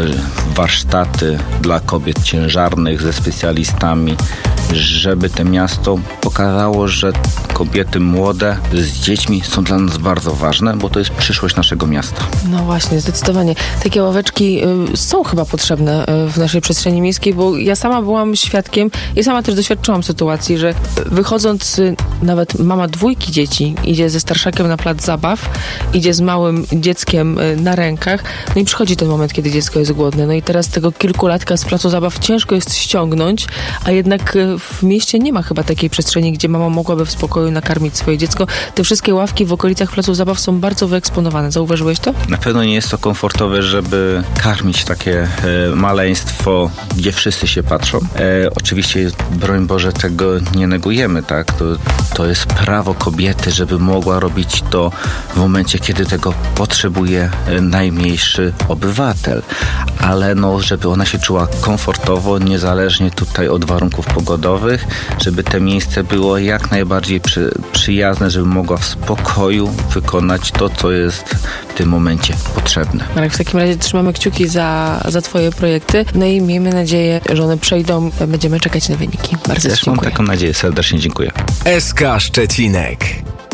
warsztaty dla kobiet ciężarnych ze specjalistami, żeby to miasto pokazało, że kobiety młode z dziećmi są dla nas bardzo ważne, bo to jest przyszłość naszego miasta. No właśnie, zdecydowanie. Takie ławeczki są chyba potrzebne w naszej przestrzeni miejskiej, bo ja sama byłam świadkiem i sama też doświadczyłam sytuacji, że wychodząc, nawet mama 2 dzieci idzie ze starszakiem na plac zabaw, idzie z małym dzieckiem na rękach, no i przychodzi ten moment, kiedy dziecko jest głodne. No i teraz tego kilkulatka z placu zabaw ciężko jest ściągnąć, a jednak w mieście nie ma chyba takiej przestrzeni, gdzie mama mogłaby w spokoju nakarmić swoje dziecko. Te wszystkie ławki w okolicach placów zabaw są bardzo wyeksponowane. Zauważyłeś to? Na pewno nie jest to komfortowe, żeby karmić takie maleństwo, gdzie wszyscy się patrzą. Oczywiście, broń Boże, tego nie negujemy, tak? To jest prawo kobiety, żeby mogła robić to w momencie, kiedy tego potrzebuje najmniejszy obywatel. Ale żeby ona się czuła komfortowo, niezależnie tutaj od warunków pogodowych, żeby to miejsce było jak najbardziej przyjazne, żeby mogła w spokoju wykonać to, co jest w tym momencie potrzebne. Marek, w takim razie trzymamy kciuki za twoje projekty, no i miejmy nadzieję, że one przejdą. Będziemy czekać na wyniki. Bardzo Też dziękuję. mam taką nadzieję. Serdecznie dziękuję. SK Szczecinek.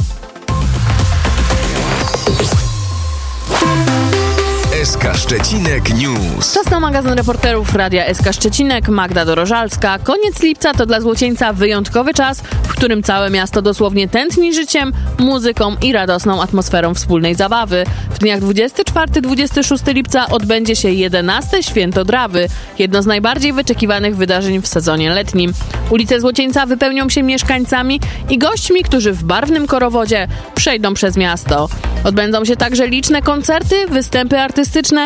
SK Szczecinek News. Czas na magazyn reporterów Radia SK Szczecinek. Magda Dorożalska. Koniec lipca to dla Złocieńca wyjątkowy czas, w którym całe miasto dosłownie tętni życiem, muzyką i radosną atmosferą wspólnej zabawy. W dniach 24-26 lipca odbędzie się 11. Święto Drawy, jedno z najbardziej wyczekiwanych wydarzeń w sezonie letnim. Ulice Złocieńca wypełnią się mieszkańcami i gośćmi, którzy w barwnym korowodzie przejdą przez miasto. Odbędą się także liczne koncerty, występy artystyczne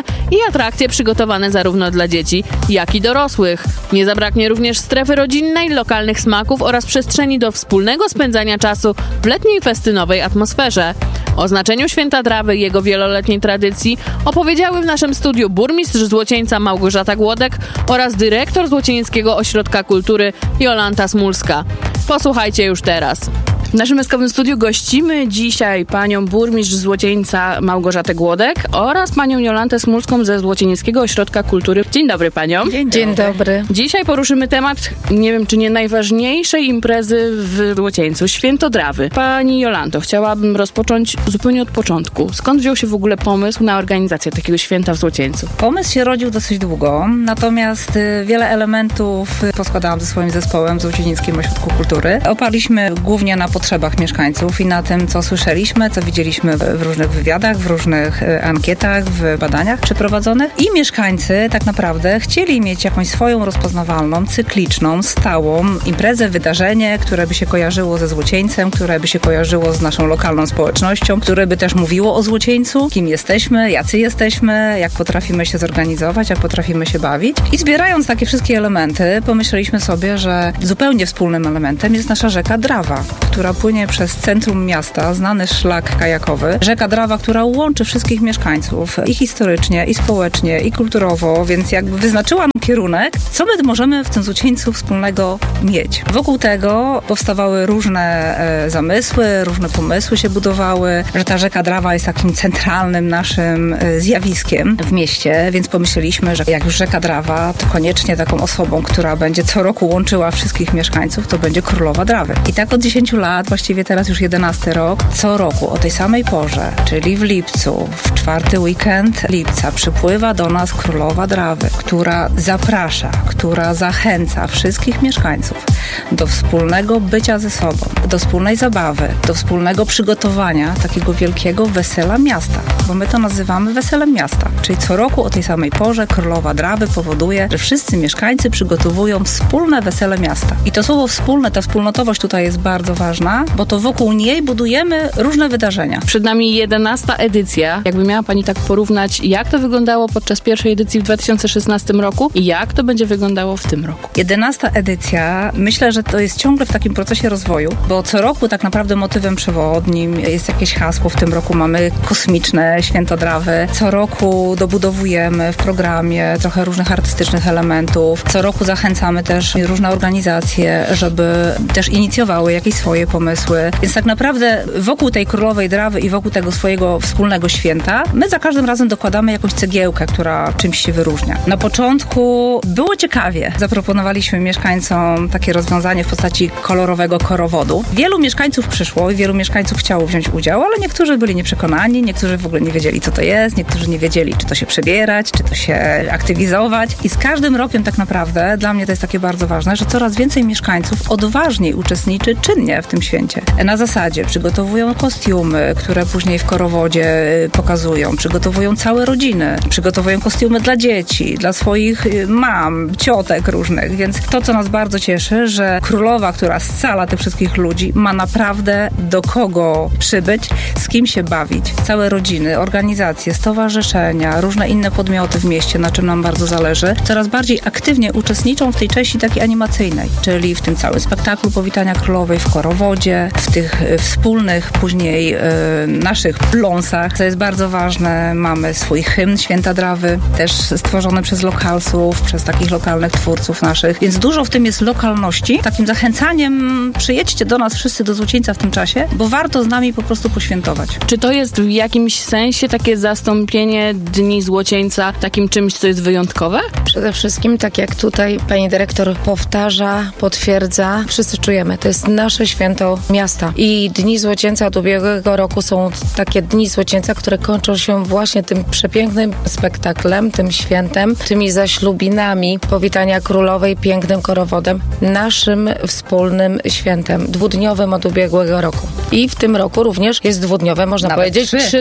i atrakcje przygotowane zarówno dla dzieci, jak i dorosłych. Nie zabraknie również strefy rodzinnej, lokalnych smaków oraz przestrzeni do wspólnego spędzania czasu w letniej festynowej atmosferze. O znaczeniu Święta Drawy i jego wieloletniej tradycji opowiedziały w naszym studiu burmistrz Złocieńca Małgorzata Głodek oraz dyrektor Złocieńskiego Ośrodka Kultury Jolanta Smulska. Posłuchajcie już teraz. W naszym Eskowym Studiu gościmy dzisiaj panią burmistrz Złocieńca Małgorzatę Głodek oraz panią Jolantę Smulską ze Złocieńskiego Ośrodka Kultury. Dzień dobry paniom. Dzień dobry. Dzisiaj poruszymy temat, nie wiem czy nie najważniejszej imprezy w Złocieńcu, Święto Drawy. Pani Jolanto, chciałabym rozpocząć zupełnie od początku. Skąd wziął się w ogóle pomysł na organizację takiego święta w Złocieńcu? Pomysł się rodził dosyć długo, natomiast wiele elementów poskładałam ze swoim zespołem w Złocieńskim Ośrodku Kultury. Oparliśmy głównie na potrzebach mieszkańców i na tym, co słyszeliśmy, co widzieliśmy w różnych wywiadach, w różnych ankietach, w badaniach przeprowadzonych. I mieszkańcy tak naprawdę chcieli mieć jakąś swoją rozpoznawalną, cykliczną, stałą imprezę, wydarzenie, które by się kojarzyło ze Złocieńcem, które by się kojarzyło z naszą lokalną społecznością, które by też mówiło o Złocieńcu, kim jesteśmy, jacy jesteśmy, jak potrafimy się zorganizować, jak potrafimy się bawić. I zbierając takie wszystkie elementy, pomyśleliśmy sobie, że zupełnie wspólnym elementem jest nasza rzeka Drawa, która płynie przez centrum miasta, znany szlak kajakowy. Rzeka Drawa, która łączy wszystkich mieszkańców i historycznie, i społecznie, i kulturowo, więc jakby wyznaczyła nam kierunek, co my możemy w tym Złocieńcu wspólnego mieć. Wokół tego powstawały różne zamysły, różne pomysły się budowały, że ta rzeka Drawa jest takim centralnym naszym zjawiskiem w mieście, więc pomyśleliśmy, że jak już rzeka Drawa, to koniecznie taką osobą, która będzie co roku łączyła wszystkich mieszkańców, to będzie Królowa Drawy. I tak od 10 lat, właściwie teraz już 11 rok, co roku o tej samej porze, czyli w lipcu, w 4. weekend lipca, przypływa do nas Królowa Drawy, która zaprasza, która zachęca wszystkich mieszkańców do wspólnego bycia ze sobą, do wspólnej zabawy, do wspólnego przygotowania takiego wielkiego wesela miasta, bo my to nazywamy weselem miasta, czyli co roku o tej samej porze Królowa Drawy powoduje, że wszyscy mieszkańcy przygotowują wspólne wesele miasta. I to słowo wspólne, ta wspólnotowość tutaj jest bardzo ważna, bo to wokół niej budujemy różne wydarzenia. Przed nami 11. edycja. Jakby miała pani tak porównać, jak to wyglądało podczas pierwszej edycji w 2016 roku i jak to będzie wyglądało w tym roku? 11. edycja, myślę, że to jest ciągle w takim procesie rozwoju, bo co roku tak naprawdę motywem przewodnim jest jakieś hasło. W tym roku mamy kosmiczne Święto Drawy. Co roku dobudowujemy w programie trochę różnych artystycznych elementów. Co roku zachęcamy też różne organizacje, żeby też inicjowały jakieś swoje pomysły. Więc tak naprawdę wokół tej Królowej Drawy i wokół tego swojego wspólnego święta my za każdym razem dokładamy jakąś cegiełkę, która czymś się wyróżnia. Na początku było ciekawie. Zaproponowaliśmy mieszkańcom takie rozwiązanie w postaci kolorowego korowodu. Wielu mieszkańców przyszło i wielu mieszkańców chciało wziąć udział, ale niektórzy byli nieprzekonani, niektórzy w ogóle nie wiedzieli, co to jest, niektórzy nie wiedzieli, czy to się przebierać, czy to się aktywizować. I z każdym rokiem tak naprawdę, dla mnie to jest takie bardzo ważne, że coraz więcej mieszkańców odważniej uczestniczy czynnie w tym święcie. Na zasadzie przygotowują kostiumy, które później w korowodzie pokazują, przygotowują całe rodziny, przygotowują kostiumy dla dzieci, dla swoich mam, ciotek różnych, więc to, co nas bardzo cieszy, że Królowa, która scala tych wszystkich ludzi, ma naprawdę do kogo przybyć, z kim się bawić. Całe rodziny, organizacje, stowarzyszenia, różne inne podmioty w mieście, na czym nam bardzo zależy, coraz bardziej aktywnie uczestniczą w tej części takiej animacyjnej, czyli w tym całym spektaklu Powitania Królowej, w korowodzie, w tych wspólnych później naszych pląsach, co jest bardzo ważne. Mamy swój hymn Święta Drawy, też stworzony przez lokalsów, przez takich lokalnych twórców naszych, więc dużo w tym jest lokalności. Takim zachęcaniem przyjedźcie do nas wszyscy do Złocieńca w tym czasie, bo warto z nami po prostu poświętować. Czy to jest w jakimś sensie takie zastąpienie Dni Złocieńca takim czymś, co jest wyjątkowe? Przede wszystkim, tak jak tutaj pani dyrektor powtarza, potwierdza, wszyscy czujemy, to jest nasze święto miasta. I Dni Złocieńca od ubiegłego roku są takie Dni Złocieńca, które kończą się właśnie tym przepięknym spektaklem, tym świętem, tymi zaślubinami Powitania Królowej, pięknym korowodem, naszym wspólnym świętem, 2-dniowym od ubiegłego roku. I w tym roku również jest 2-dniowe, można powiedzieć, 3 dni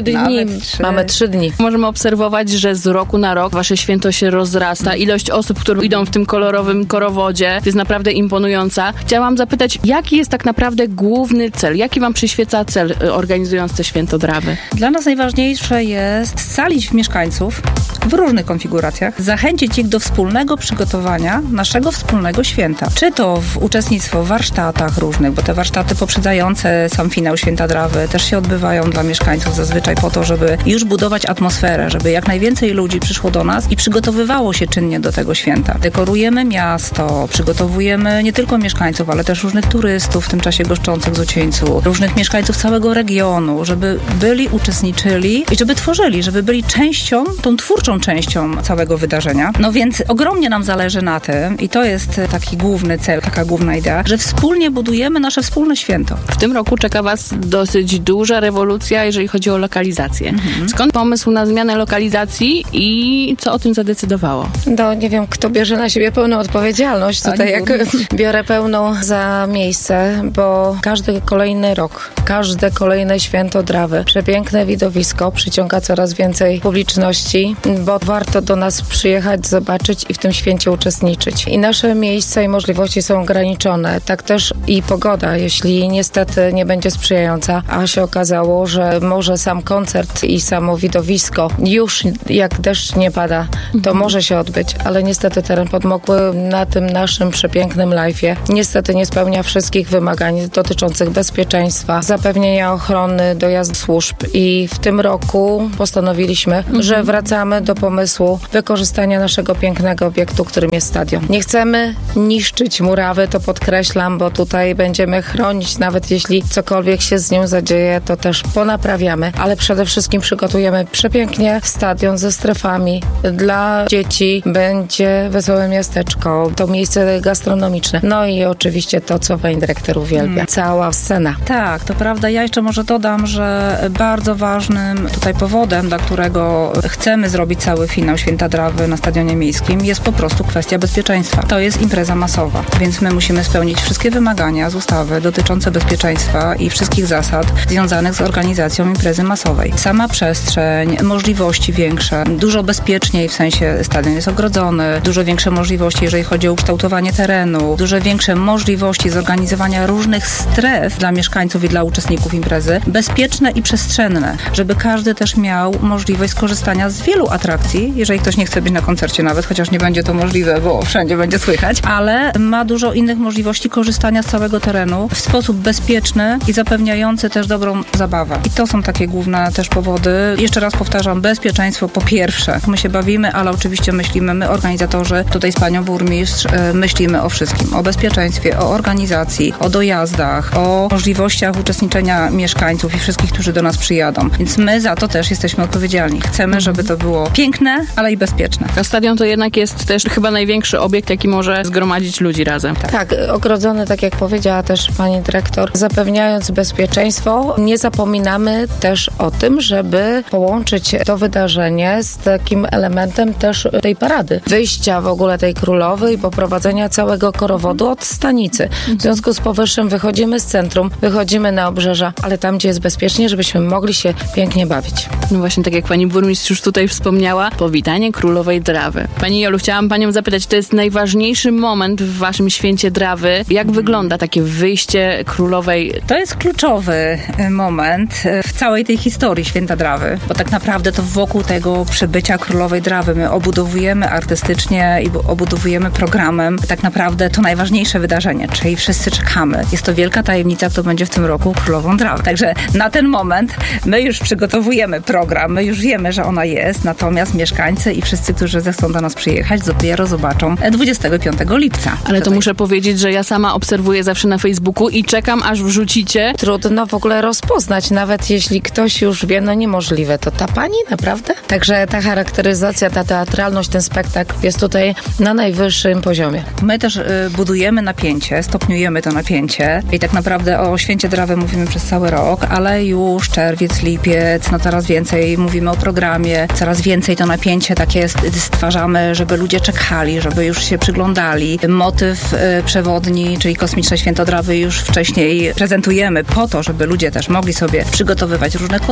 Mamy 3 dni. Możemy obserwować, że z roku na rok wasze święto się rozrasta. Ilość osób, które idą w tym kolorowym korowodzie, jest naprawdę imponująca. Chciałam zapytać, jaki jest tak naprawdę główny cel? Jaki wam przyświeca cel, organizując te święto Drawy? Dla nas najważniejsze jest scalić mieszkańców w różnych konfiguracjach, zachęcić ich do wspólnego przygotowania naszego wspólnego święta. Czy to w uczestnictwo w warsztatach różnych, bo te warsztaty poprzedzające sam finał Święta Drawy też się odbywają dla mieszkańców zazwyczaj po to, żeby już budować atmosferę, żeby jak najwięcej ludzi przyszło do nas i przygotowywało się czynnie do tego święta. Dekorujemy miasto, przygotowujemy nie tylko mieszkańców, ale też różnych turystów w tym czasie goszczących z Ucieńcu, różnych mieszkańców całego regionu, żeby byli, uczestniczyli i żeby tworzyli, żeby byli częścią, tą twórczą częścią całego wydarzenia. No więc ogromnie nam zależy na tym i to jest taki główny cel, taka główna idea, że wspólnie budujemy nasze wspólne święto. W tym roku czeka was dosyć duża rewolucja, jeżeli chodzi o lokalizację. Skąd pomysł na zmianę lokalizacji i co o tym zadecydowało? No nie wiem, kto bierze na siebie pełną odpowiedzialność. Tutaj jak biorę pełną za miejsce, bo każdy kolejny rok, każde kolejne święto Drawy, przepiękne widowisko przyciąga coraz więcej publiczności, bo warto do nas przyjechać, zobaczyć i w tym święcie uczestniczyć. I nasze miejsca i możliwości są ograniczone. Tak też i pogoda, jeśli niestety nie będzie sprzyjająca, a się okazało, że może sam koncert i samo widowisko już jak deszcz nie pada, to może się odbyć, ale niestety teren podmokły na tym naszym przepięknym live'ie niestety nie spełnia wszystkich wymagań dotyczących bezpieczeństwa, zapewnienia ochrony, dojazdu służb i w tym roku postanowiliśmy, że wracamy do pomysłu wykorzystania naszego pięknego obiektu, którym jest stadion. Nie chcemy niszczyć murawy, to podkreślam, bo tutaj będziemy chronić, nawet jeśli cokolwiek się z nią zadzieje, to też ponaprawiamy, ale przede wszystkim przygotujemy przepięknie stadion ze strefami. Dla dzieci będzie wesołe miasteczko, to miejsce gastronomiczne. No i oczywiście to, co pani dyrektor uwielbia. Cała scena. Tak, to prawda. Ja jeszcze może dodam, że bardzo ważnym tutaj powodem, dla którego chcemy zrobić cały finał Święta Drawy na Stadionie Miejskim, jest po prostu kwestia bezpieczeństwa. To jest impreza masowa, więc my musimy spełnić wszystkie wymagania z ustawy dotyczące bezpieczeństwa i wszystkich zasad związanych z organizacją imprezy masowej. Sama przestrzeń, możliwości większe, dużo bezpieczniej, w sensie stadion jest ogrodzony, dużo większe możliwości, jeżeli chodzi o ukształtowanie terenu, dużo większe możliwości zorganizowania różnych stref dla mieszkańców i dla uczestników imprezy, bezpieczne i przestrzenne, żeby każdy też miał możliwość skorzystania z wielu atrakcji, jeżeli ktoś nie chce być na koncercie nawet, chociaż nie będzie to możliwe, bo wszędzie będzie słychać, ale ma dużo innych możliwości korzystania z całego terenu w sposób bezpieczny i zapewniający też dobrą zabawę. I to są takie główne też powody. Jeszcze raz powtarzam, bezpieczeństwo po pierwsze. My się bawimy, ale oczywiście myślimy, my organizatorzy, tutaj z panią burmistrz, myślimy o wszystkim. O bezpieczeństwie, o organizacji, o dojazdach, o możliwościach uczestniczenia mieszkańców i wszystkich, którzy do nas przyjadą. Więc my za to też jesteśmy odpowiedzialni. Chcemy, żeby to było piękne, ale i bezpieczne. A stadion to jednak jest też chyba największy obiekt, jaki może zgromadzić ludzi razem. Tak, ogrodzony, tak jak powiedziała też pani dyrektor, zapewniając bezpieczeństwo, nie zapominamy też o tym, żeby połączyć to wydarzenie z takim elementem też tej parady. Wyjścia w ogóle tej królowej, poprowadzenia całego korowodu od stanicy. W związku z powyższym wychodzimy z centrum, wychodzimy na obrzeża, ale tam, gdzie jest bezpiecznie, żebyśmy mogli się pięknie bawić. No właśnie, tak jak pani burmistrz już tutaj wspomniała, powitanie Królowej Drawy. Pani Jolu, chciałam panią zapytać, to jest najważniejszy moment w waszym święcie Drawy. Jak wygląda takie wyjście Królowej? To jest kluczowy moment w całej tej historii Święta Drawy, bo tak naprawdę to wokół tego przybycia Królowej Drawy my obudowujemy artystycznie i obudowujemy programem tak naprawdę to najważniejsze wydarzenie, czyli wszyscy czekamy. Jest to wielka tajemnica, kto będzie w tym roku Królową Drawy. Także na ten moment my już przygotowujemy program, my już wiemy, że ona jest, natomiast mieszkańcy i wszyscy, którzy zechcą do nas przyjechać, dopiero zobaczą 25 lipca. Ale to muszę powiedzieć, że ja sama obserwuję zawsze na Facebooku i czekam, aż wrzucicie. Trudno w ogóle rozpoznać, nawet jeśli ktoś już wie, no niemożliwe. To ta pani? Naprawdę? Także ta charakteryzacja, ta teatralność, ten spektakl jest tutaj na najwyższym poziomie. My też budujemy napięcie, stopniujemy to napięcie i tak naprawdę o Święcie Drawy mówimy przez cały rok, ale już czerwiec, lipiec, no coraz więcej mówimy o programie, coraz więcej to napięcie takie stwarzamy, żeby ludzie czekali, żeby już się przyglądali. Motyw przewodni, czyli Kosmiczne Święto Drawy już wcześniej prezentujemy po to, żeby ludzie też mogli sobie przygotowywać różne kostiumy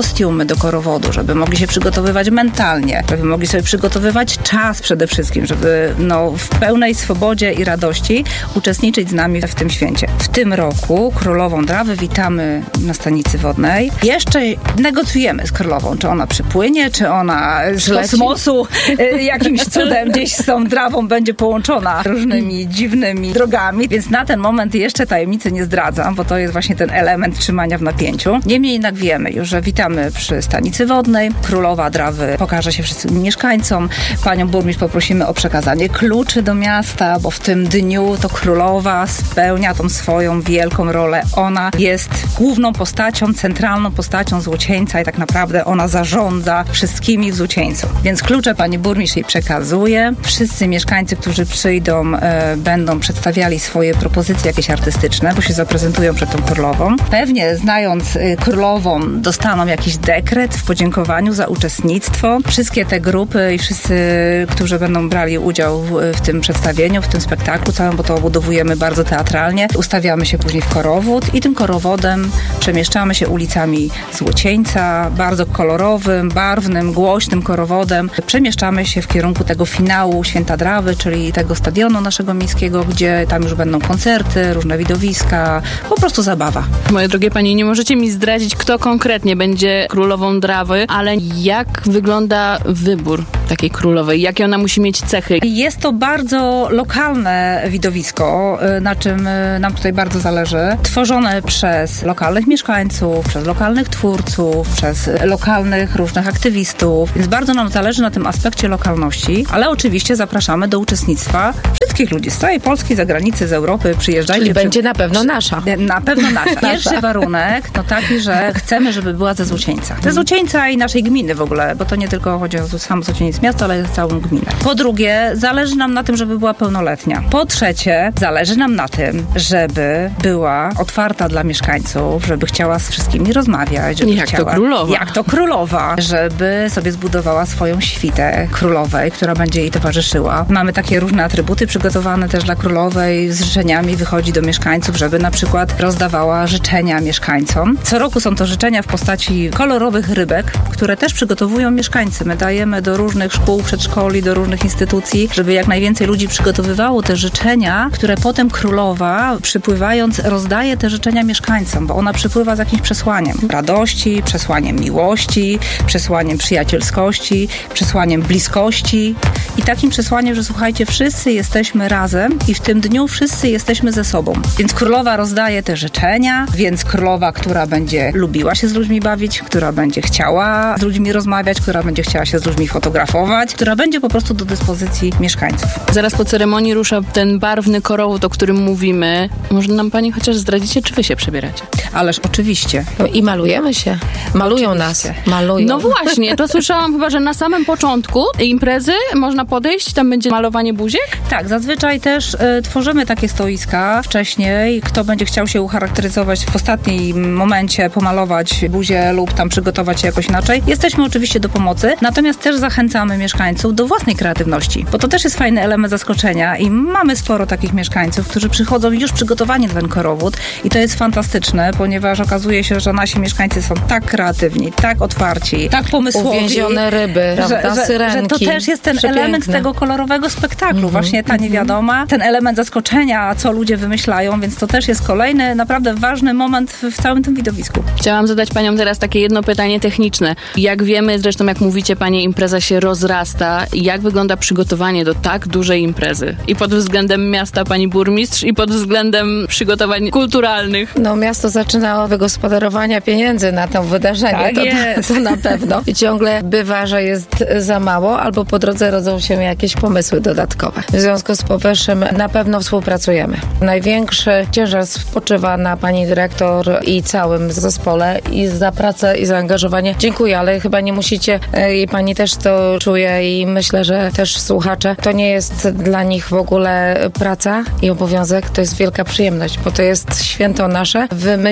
do korowodu, żeby mogli się przygotowywać mentalnie, żeby mogli sobie przygotowywać czas przede wszystkim, żeby w pełnej swobodzie i radości uczestniczyć z nami w tym święcie. W tym roku Królową Drawy witamy na stanicy wodnej. Jeszcze negocjujemy z Królową, czy ona przypłynie, czy ona z kosmosu jakimś cudem gdzieś z tą Drawą będzie połączona różnymi dziwnymi drogami, więc na ten moment jeszcze tajemnicy nie zdradzam, bo to jest właśnie ten element trzymania w napięciu. Niemniej jednak wiemy już, że witamy przy stanicy wodnej. Królowa Drawy pokaże się wszystkim mieszkańcom. Panią burmistrz poprosimy o przekazanie kluczy do miasta, bo w tym dniu to królowa spełnia tą swoją wielką rolę. Ona jest główną postacią, centralną postacią Złocieńca i tak naprawdę ona zarządza wszystkimi w Złocieńcu. Więc klucze pani burmistrz jej przekazuje. Wszyscy mieszkańcy, którzy przyjdą, będą przedstawiali swoje propozycje jakieś artystyczne, bo się zaprezentują przed tą królową. Pewnie znając królową dostaną jakiś dekret w podziękowaniu za uczestnictwo. Wszystkie te grupy i wszyscy, którzy będą brali udział w tym przedstawieniu, w tym spektaklu całym, bo to obudowujemy bardzo teatralnie. Ustawiamy się później w korowód i tym korowodem przemieszczamy się ulicami Złocieńca, bardzo kolorowym, barwnym, głośnym korowodem. Przemieszczamy się w kierunku tego finału Święta Drawy, czyli tego stadionu naszego miejskiego, gdzie tam już będą koncerty, różne widowiska, po prostu zabawa. Moje drogie panie, nie możecie mi zdradzić, kto konkretnie będzie Królową Drawy, ale jak wygląda wybór takiej królowej? Jakie ona musi mieć cechy? Jest to bardzo lokalne widowisko, na czym nam tutaj bardzo zależy. Tworzone przez lokalnych mieszkańców, przez lokalnych twórców, przez lokalnych różnych aktywistów, więc bardzo nam zależy na tym aspekcie lokalności, ale oczywiście zapraszamy do uczestnictwa wszystkich ludzi z całej Polski, z zagranicy, z Europy. Przyjeżdżajcie. Czyli będzie na pewno nasza. Na pewno nasza. Pierwszy warunek to taki, że chcemy, żeby była ze Złocieńca. Ze Złocieńca i naszej gminy w ogóle, bo to nie tylko chodzi o sam Złocieniec miasto, ale całą gminę. Po drugie, zależy nam na tym, żeby była pełnoletnia. Po trzecie, zależy nam na tym, żeby była otwarta dla mieszkańców, żeby chciała z wszystkimi rozmawiać. Żeby Jak to królowa. Jak to królowa. Żeby sobie zbudowała swoją świtę królowej, która będzie jej towarzyszyła. Mamy takie różne atrybuty przygotowane też dla królowej. Z życzeniami wychodzi do mieszkańców, żeby na przykład rozdawała życzenia mieszkańcom. Co roku są to życzenia w postaci kolorowych rybek, które też przygotowują mieszkańcy. My dajemy do różnych szkół, przedszkoli, do różnych instytucji, żeby jak najwięcej ludzi przygotowywało te życzenia, które potem królowa, przypływając, rozdaje te życzenia mieszkańcom, bo ona przypływa z jakimś przesłaniem radości, przesłaniem miłości, przesłaniem przyjacielskości, przesłaniem bliskości i takim przesłaniem, że słuchajcie, wszyscy jesteśmy razem i w tym dniu wszyscy jesteśmy ze sobą. Więc królowa rozdaje te życzenia, więc królowa, która będzie lubiła się z ludźmi bawić, która będzie chciała z ludźmi rozmawiać, która będzie chciała się z ludźmi fotografować, która będzie po prostu do dyspozycji mieszkańców. Zaraz po ceremonii rusza ten barwny korowód, o którym mówimy. Może nam pani chociaż zdradzicie, czy wy się przebieracie? Ależ oczywiście. I malujemy się. Malują nas. Malują. No właśnie, to słyszałam chyba, że na samym początku imprezy można podejść, tam będzie malowanie buziek? Tak, zazwyczaj też tworzymy takie stoiska wcześniej. Kto będzie chciał się ucharakteryzować w ostatnim momencie, pomalować buzię lub tam przygotować się jakoś inaczej. Jesteśmy oczywiście do pomocy, natomiast też zachęcamy mieszkańców do własnej kreatywności, bo to też jest fajny element zaskoczenia i mamy sporo takich mieszkańców, którzy przychodzą już przygotowani na ten korowód i to jest fantastyczne, ponieważ okazuje się, że nasi mieszkańcy są tak kreatywni, tak otwarci, tak pomysłowi. Uwięzione ryby, prawda? Syrenki. Że to też jest ten element tego kolorowego spektaklu, właśnie ta niewiadoma, ten element zaskoczenia, co ludzie wymyślają, więc to też jest kolejny naprawdę ważny moment w całym tym widowisku. Chciałam zadać paniom teraz takie jedno pytanie techniczne. Jak wiemy, zresztą jak mówicie panie, impreza się rozrasta. Jak wygląda przygotowanie do tak dużej imprezy? I pod względem miasta pani burmistrz i pod względem przygotowań kulturalnych. No miasto zaczyna od wygospodarowania pieniędzy na to wydarzenie. Tak to na pewno. I ciągle bywa, że jest za mało, albo po drodze rodzą się jakieś pomysły dodatkowe. W związku z powyższym na pewno współpracujemy. Największy ciężar spoczywa na pani dyrektor i całym zespole i za pracę i zaangażowanie. Dziękuję, ale chyba nie musicie i pani też to czuje i myślę, że też słuchacze. To nie jest dla nich w ogóle praca i obowiązek, to jest wielka przyjemność, bo to jest święto nasze.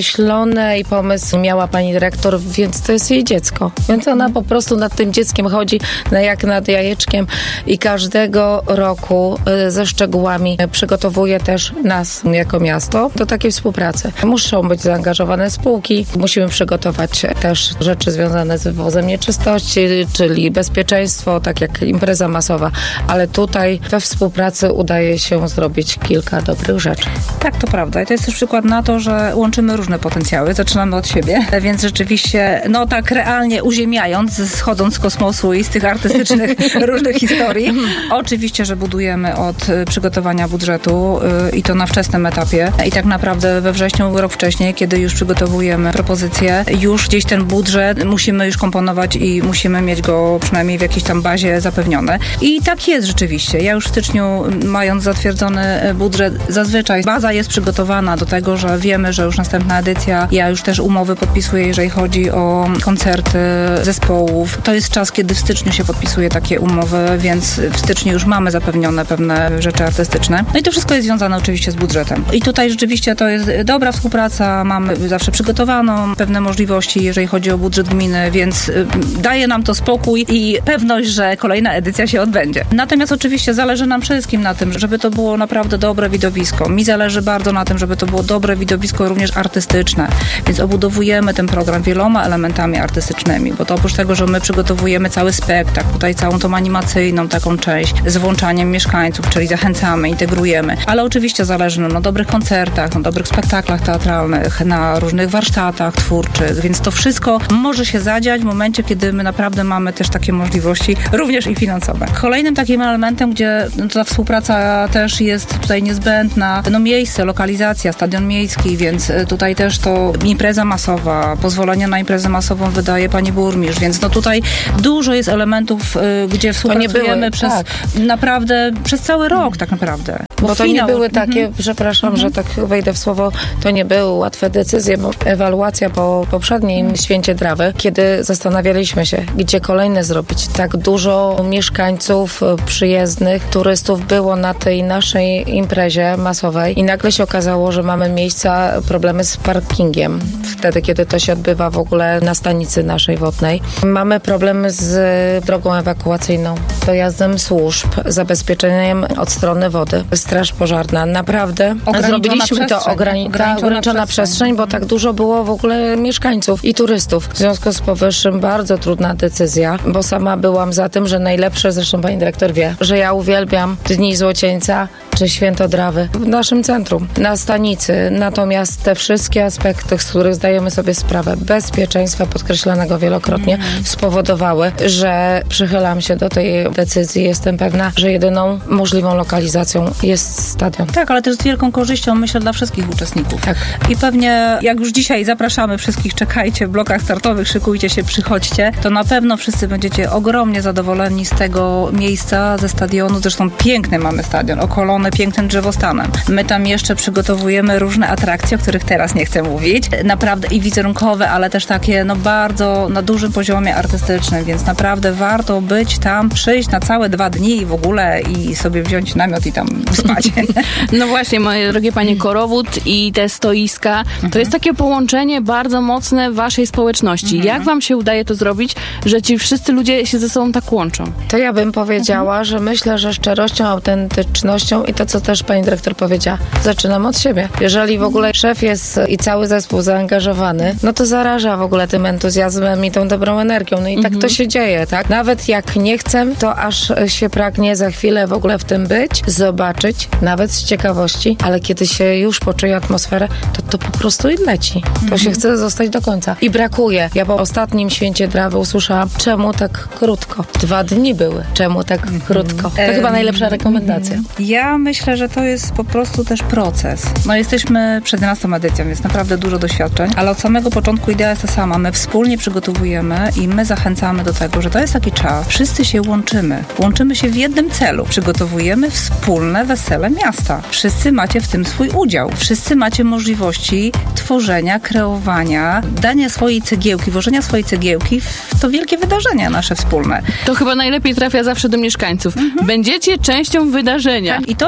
wymyślone i pomysł miała pani dyrektor, więc to jest jej dziecko. Więc ona po prostu nad tym dzieckiem chodzi jak nad jajeczkiem i każdego roku ze szczegółami przygotowuje też nas jako miasto do takiej współpracy. Muszą być zaangażowane spółki, musimy przygotować też rzeczy związane z wywozem nieczystości, czyli bezpieczeństwo, tak jak impreza masowa, ale tutaj we współpracy udaje się zrobić kilka dobrych rzeczy. Tak, to prawda. I to jest też przykład na to, że łączymy różne potencjały, zaczynamy od siebie, więc rzeczywiście, no tak realnie uziemiając, schodząc z kosmosu i z tych artystycznych różnych historii, oczywiście, że budujemy od przygotowania budżetu i to na wczesnym etapie i tak naprawdę we wrześniu, rok wcześniej, kiedy już przygotowujemy propozycje, już gdzieś ten budżet musimy już komponować i musimy mieć go przynajmniej w jakiejś tam bazie zapewnione. I tak jest rzeczywiście. Ja już w styczniu, mając zatwierdzony budżet, zazwyczaj baza jest przygotowana do tego, że wiemy, że już następna edycja, ja już też umowy podpisuję, jeżeli chodzi o koncerty zespołów. To jest czas, kiedy w styczniu się podpisuje takie umowy, więc w styczniu już mamy zapewnione pewne rzeczy artystyczne. No i to wszystko jest związane oczywiście z budżetem. I tutaj rzeczywiście to jest dobra współpraca, mamy zawsze przygotowaną pewne możliwości, jeżeli chodzi o budżet gminy, więc daje nam to spokój i pewność, że kolejna edycja się odbędzie. Natomiast oczywiście zależy nam wszystkim na tym, żeby to było naprawdę dobre widowisko. Mi zależy bardzo na tym, żeby to było dobre widowisko również artystyczne, więc obudowujemy ten program wieloma elementami artystycznymi, bo to oprócz tego, że my przygotowujemy cały spektakl, tutaj całą tą animacyjną taką część z włączaniem mieszkańców, czyli zachęcamy, integrujemy, ale oczywiście zależy nam na dobrych koncertach, na dobrych spektaklach teatralnych, na różnych warsztatach twórczych, więc to wszystko może się zadziać w momencie, kiedy my naprawdę mamy też takie możliwości, również i finansowe. Kolejnym takim elementem, gdzie ta współpraca też jest tutaj niezbędna, no miejsce, lokalizacja, stadion miejski, więc tutaj też to impreza masowa, pozwolenie na imprezę masową wydaje pani burmistrz, więc no tutaj dużo jest elementów, gdzie współpracujemy naprawdę przez cały rok tak naprawdę. Bo to nie były takie, przepraszam, że tak wejdę w słowo, to nie były łatwe decyzje, bo ewaluacja po poprzednim Święcie Drawy, kiedy zastanawialiśmy się, gdzie kolejne zrobić. Tak dużo mieszkańców przyjezdnych, turystów było na tej naszej imprezie masowej i nagle się okazało, że mamy miejsca, problemy z parkingiem. Wtedy, kiedy to się odbywa w ogóle na stanicy naszej wodnej. Mamy problemy z drogą ewakuacyjną, dojazdem służb, zabezpieczeniem od strony wody. Straż pożarna. Naprawdę zrobiliśmy to ograniczona przestrzeń, bo tak dużo było w ogóle mieszkańców i turystów. W związku z powyższym bardzo trudna decyzja, bo sama byłam za tym, że najlepsze, zresztą pani dyrektor wie, że ja uwielbiam Dni Złocieńca czy Święto Drawy w naszym centrum, na stanicy. Natomiast te wszystkie aspekty, z których zdajemy sobie sprawę, bezpieczeństwa podkreślanego wielokrotnie, spowodowały, że przychylam się do tej decyzji. Jestem pewna, że jedyną możliwą lokalizacją jest stadion. Tak, ale też z wielką korzyścią, myślę, dla wszystkich uczestników. Tak. I pewnie, jak już dzisiaj zapraszamy wszystkich, czekajcie w blokach startowych, szykujcie się, przychodźcie, to na pewno wszyscy będziecie ogromnie zadowoleni z tego miejsca, ze stadionu. Zresztą piękny mamy stadion, okolony pięknym drzewostanem. My tam jeszcze przygotowujemy różne atrakcje, o których teraz nie chcę mówić. Naprawdę i wizerunkowe, ale też takie, no bardzo na dużym poziomie artystycznym, więc naprawdę warto być tam, przyjść na całe 2 dni w ogóle i sobie wziąć namiot i tam spać. No właśnie, moje drogie panie, Korowód i te stoiska, to jest takie połączenie bardzo mocne waszej społeczności. Jak wam się udaje to zrobić, że ci wszyscy ludzie się ze sobą tak łączą? To ja bym powiedziała, że myślę, że szczerością, autentycznością i to, co też pani dyrektor powiedziała, zaczynam od siebie. Jeżeli w ogóle szef jest i cały zespół zaangażowany, no to zaraża w ogóle tym entuzjazmem i tą dobrą energią. No i tak to się dzieje, tak? Nawet jak nie chcę, to aż się pragnie za chwilę w ogóle w tym być, zobaczyć, nawet z ciekawości, ale kiedy się już poczuje atmosferę, to po prostu i leci. To się chce zostać do końca. I brakuje. Ja po ostatnim Święcie Drawy usłyszałam, czemu tak krótko? 2 dni były. Czemu tak krótko? To chyba najlepsza rekomendacja. Ja myślę, że to jest po prostu też proces. No jesteśmy przed 11 edycją, więc naprawdę dużo doświadczeń, ale od samego początku idea jest ta sama. My wspólnie przygotowujemy i my zachęcamy do tego, że to jest taki czas. Wszyscy się łączymy. Łączymy się w jednym celu. Przygotowujemy wspólne wesele miasta. Wszyscy macie w tym swój udział. Wszyscy macie możliwości tworzenia, kreowania, dania swojej cegiełki, włożenia swojej cegiełki w to wielkie wydarzenia nasze wspólne. To chyba najlepiej trafia zawsze do mieszkańców. Będziecie częścią wydarzenia. Tak, i to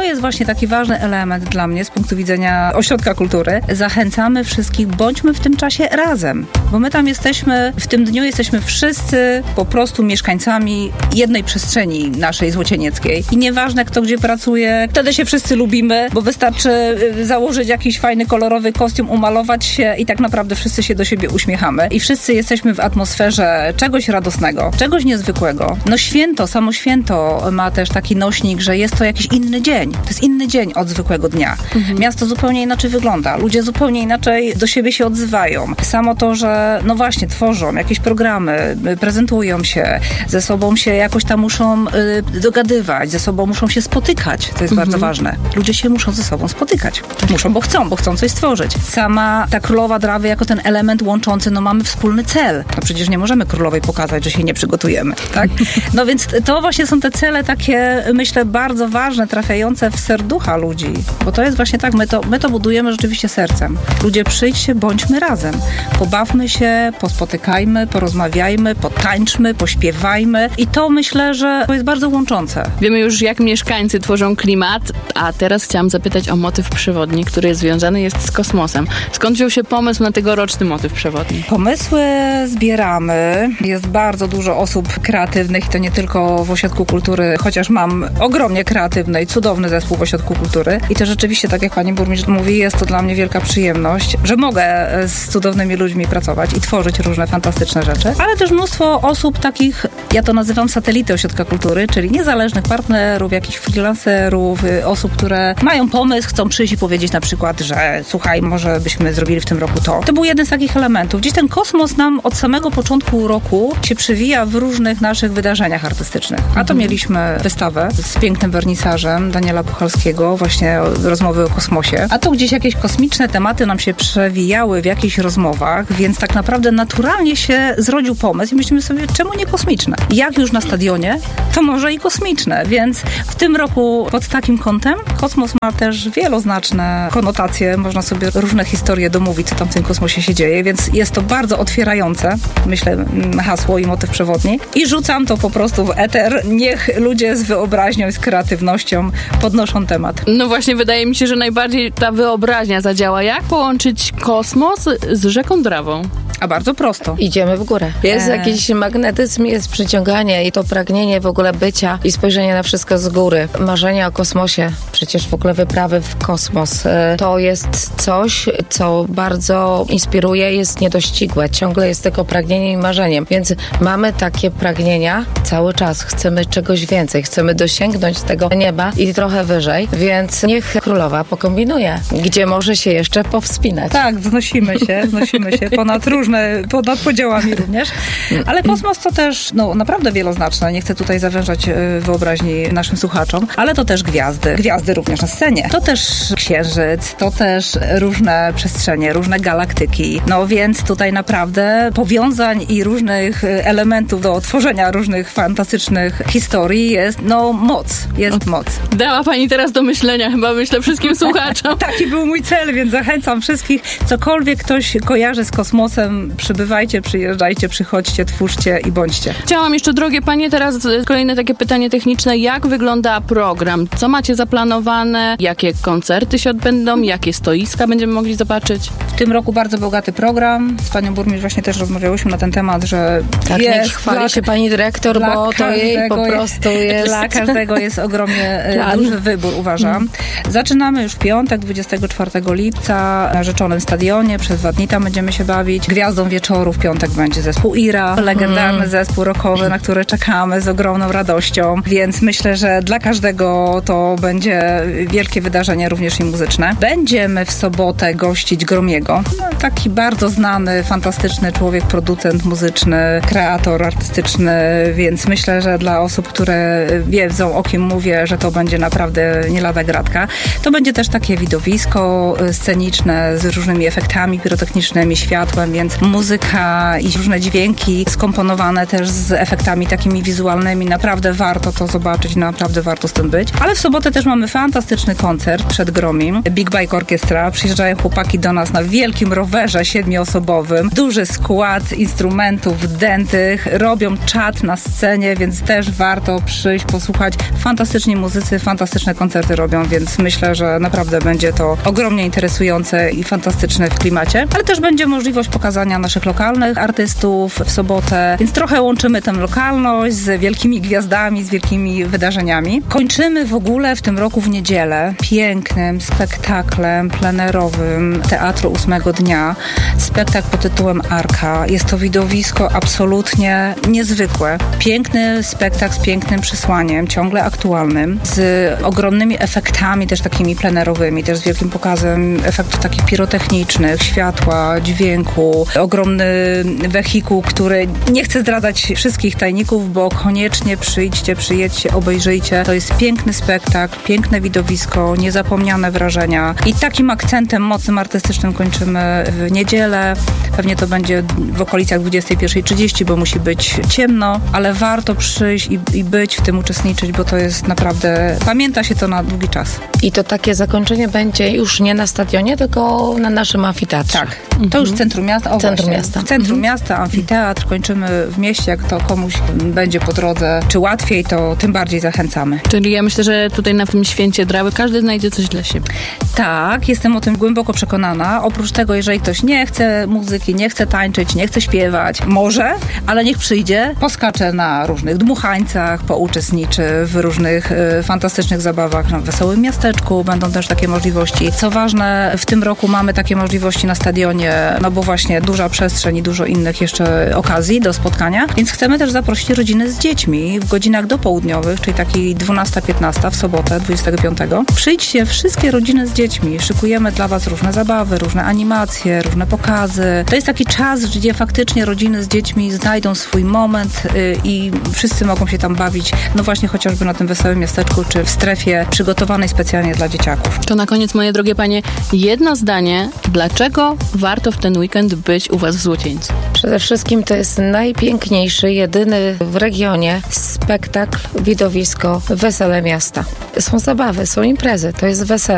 jest właśnie taki ważny element dla mnie z punktu widzenia ośrodka kultury. Zachęcamy wszystkich, bądźmy w tym czasie razem, bo my tam jesteśmy, w tym dniu jesteśmy wszyscy po prostu mieszkańcami jednej przestrzeni naszej złocienieckiej. I nieważne, kto gdzie pracuje, wtedy się wszyscy lubimy, bo wystarczy założyć jakiś fajny, kolorowy kostium, umalować się i tak naprawdę wszyscy się do siebie uśmiechamy. I wszyscy jesteśmy w atmosferze czegoś radosnego, czegoś niezwykłego. No święto, samo święto ma też taki nośnik, że jest to jakiś inny dzień. To jest inny dzień od zwykłego dnia. Miasto zupełnie inaczej wygląda. Ludzie zupełnie inaczej do siebie się odzywają. Samo to, że no właśnie tworzą jakieś programy, prezentują się, ze sobą się jakoś tam muszą dogadywać, ze sobą muszą się spotykać. To jest bardzo ważne. Ludzie się muszą ze sobą spotykać. Muszą, bo chcą coś stworzyć. Sama ta Królowa Drawy jako ten element łączący, no mamy wspólny cel. No przecież nie możemy królowej pokazać, że się nie przygotujemy, tak? No więc to właśnie są te cele takie, myślę, bardzo ważne, trafiające w serducha ludzi. Bo to jest właśnie tak, my to budujemy rzeczywiście sercem. Ludzie, przyjdźcie, bądźmy razem. Pobawmy się, pospotykajmy, porozmawiajmy, potańczmy, pośpiewajmy i to myślę, że to jest bardzo łączące. Wiemy już, jak mieszkańcy tworzą klimat, a teraz chciałam zapytać o motyw przewodni, który związany jest z kosmosem. Skąd wziął się pomysł na tegoroczny motyw przewodni? Pomysły zbieramy. Jest bardzo dużo osób kreatywnych i to nie tylko w Ośrodku Kultury, chociaż mam ogromnie kreatywny i cudowny zespół w Ośrodku Kultury. I to rzeczywiście, tak jak pani burmistrz mówi, jest to dla mnie wielka przyjemność, że mogę z cudownymi ludźmi pracować i tworzyć różne fantastyczne rzeczy. Ale też mnóstwo osób takich, ja to nazywam satelity Ośrodka Kultury, czyli niezależnych partnerów, jakichś freelancerów, osób, które mają pomysł, chcą przyjść i powiedzieć na przykład, że słuchaj, może byśmy zrobili w tym roku to. To był jeden z takich elementów. Gdzieś ten kosmos nam od samego początku roku się przewija w różnych naszych wydarzeniach artystycznych. A to mieliśmy wystawę z pięknym wernisażem Daniela Puchalskiego, właśnie rozmowy o kosmosie. A to gdzieś jakieś kosmiczne tematy nam się przewijały w jakichś rozmowach, więc tak naprawdę naturalnie się zrodził pomysł i myślimy sobie, czemu nie kosmiczne? Jak już na stadionie, to może i kosmiczne, więc w tym roku pod takim kątem kosmos ma też wieloznaczne konotacje, można sobie różne historie domówić, co tam w tym kosmosie się dzieje, więc jest to bardzo otwierające, myślę, hasło i motyw przewodni. I rzucam to po prostu w eter. Niech ludzie z wyobraźnią i z kreatywnością podnoszą temat. No właśnie, wydaje mi się, że najbardziej ta wyobraźnia zadziała. Jak połączyć kosmos z rzeką Drawą? A bardzo prosto. Idziemy w górę. Jest jakiś magnetyzm, jest przyciąganie i to pragnienie w ogóle bycia i spojrzenie na wszystko z góry. Marzenia o kosmosie, przecież w ogóle wyprawy w kosmos. To jest coś, co bardzo inspiruje, jest niedościgłe. Ciągle jest tylko pragnieniem i marzeniem. Więc mamy takie pragnienia cały czas. Chcemy czegoś więcej. Chcemy dosięgnąć tego nieba i trochę wyżej. Więc niech królowa pokombinuje, gdzie może się jeszcze powspinać. Tak, wznosimy się ponad podziałami również. Ale kosmos to też naprawdę wieloznaczne. Nie chcę tutaj zawężać wyobraźni naszym słuchaczom, ale to też gwiazdy. Gwiazdy również na scenie. To też księżyc, to też różne przestrzenie, różne galaktyki. No więc tutaj naprawdę powiązań i różnych elementów do tworzenia różnych fantastycznych historii jest moc. Jest moc. Dała pani teraz do myślenia chyba, myślę, wszystkim słuchaczom. Taki był mój cel, więc zachęcam wszystkich. Cokolwiek ktoś kojarzy z kosmosem, przybywajcie, przyjeżdżajcie, przychodźcie, twórzcie i bądźcie. Chciałam jeszcze, drogie panie, teraz kolejne takie pytanie techniczne. Jak wygląda program? Co macie zaplanowane? Jakie koncerty się odbędą? Jakie stoiska będziemy mogli zobaczyć? W tym roku bardzo bogaty program. Z panią burmistrz właśnie też rozmawiałyśmy na ten temat, że tak, jest. Chwali się pani dyrektor, bo to jej po prostu jest... Dla każdego jest ogromnie duży wybór, uważam. Zaczynamy już w piątek, 24 lipca na Rzeczonym Stadionie. Przez 2 dni tam będziemy się bawić. Gwiazdą wieczoru w piątek będzie zespół Ira, legendarny zespół rockowy, na który czekamy z ogromną radością, więc myślę, że dla każdego to będzie wielkie wydarzenie, również i muzyczne. Będziemy w sobotę gościć Gromiego. Taki bardzo znany, fantastyczny człowiek, producent muzyczny, kreator artystyczny, więc myślę, że dla osób, które wiedzą, o kim mówię, że to będzie naprawdę nie lada gratka. To będzie też takie widowisko sceniczne z różnymi efektami pirotechnicznymi, światłem, więc muzyka i różne dźwięki skomponowane też z efektami takimi wizualnymi. Naprawdę warto to zobaczyć, naprawdę warto z tym być. Ale w sobotę też mamy fantastyczny koncert przed Gromim. Big Bike Orchestra. Przyjeżdżają chłopaki do nas na wielkim rowerze 7-osobowym. Duży skład instrumentów dętych. Robią czat na scenie, więc też warto przyjść, posłuchać. Fantastyczni muzycy, fantastyczne koncerty robią, więc myślę, że naprawdę będzie to ogromnie interesujące i fantastyczne w klimacie. Ale też będzie możliwość pokazania naszych lokalnych artystów w sobotę, więc trochę łączymy tę lokalność z wielkimi gwiazdami, z wielkimi wydarzeniami. Kończymy w ogóle w tym roku w niedzielę pięknym spektaklem plenerowym Teatru 8 Dnia. Spektakl pod tytułem Arka. Jest to widowisko absolutnie niezwykłe. Piękny spektakl z pięknym przesłaniem, ciągle aktualnym, z ogromnymi efektami też takimi plenerowymi, też z wielkim pokazem efektów takich pirotechnicznych, światła, dźwięku, ogromny wehikuł, który nie chcę zdradzać wszystkich tajników, bo koniecznie przyjedźcie, obejrzyjcie. To jest piękny spektakl, piękne widowisko, niezapomniane wrażenia i takim akcentem mocnym artystycznym kończymy w niedzielę. Pewnie to będzie w okolicach 21:30, bo musi być ciemno, ale warto przyjść i być w tym, uczestniczyć, bo to jest naprawdę, pamięta się to na długi czas. I to takie zakończenie będzie już nie na stadionie, tylko na naszym amfiteatrze. Tak, to już w centrum miasta. Miasta. W centrum miasta, amfiteatr, kończymy w mieście. Jak to komuś będzie po drodze, czy łatwiej, to tym bardziej zachęcamy. Czyli ja myślę, że tutaj na tym święcie Drały każdy znajdzie coś dla siebie. Tak, jestem o tym głęboko przekonana. Oprócz tego, jeżeli ktoś nie chce muzyki, nie chce tańczyć, nie chce śpiewać, może, ale niech przyjdzie, poskacze na różnych dmuchańcach, pouczestniczy w różnych fantastycznych zabawach na Wesołym Miasteczku. Będą też takie możliwości. Co ważne, w tym roku mamy takie możliwości na stadionie, no bo właśnie duża przestrzeń i dużo innych jeszcze okazji do spotkania, więc chcemy też zaprosić rodziny z dziećmi w godzinach dopołudniowych, czyli takiej 12-15 w sobotę 25. Przyjdźcie wszystkie rodziny z dziećmi. Szykujemy dla was różne zabawy, różne animacje, różne pokazy. To jest taki czas, gdzie faktycznie rodziny z dziećmi znajdą swój moment i wszyscy mogą się tam bawić, no właśnie chociażby na tym Wesołym Miasteczku, czy w strefie przygotowanej specjalnie dla dzieciaków. To na koniec, moje drogie panie, jedno zdanie. Dlaczego warto w ten weekend być u was w Złocieńcu? Przede wszystkim to jest najpiękniejszy, jedyny w regionie spektakl, widowisko, wesele miasta. Są zabawy, są imprezy, to jest wesele.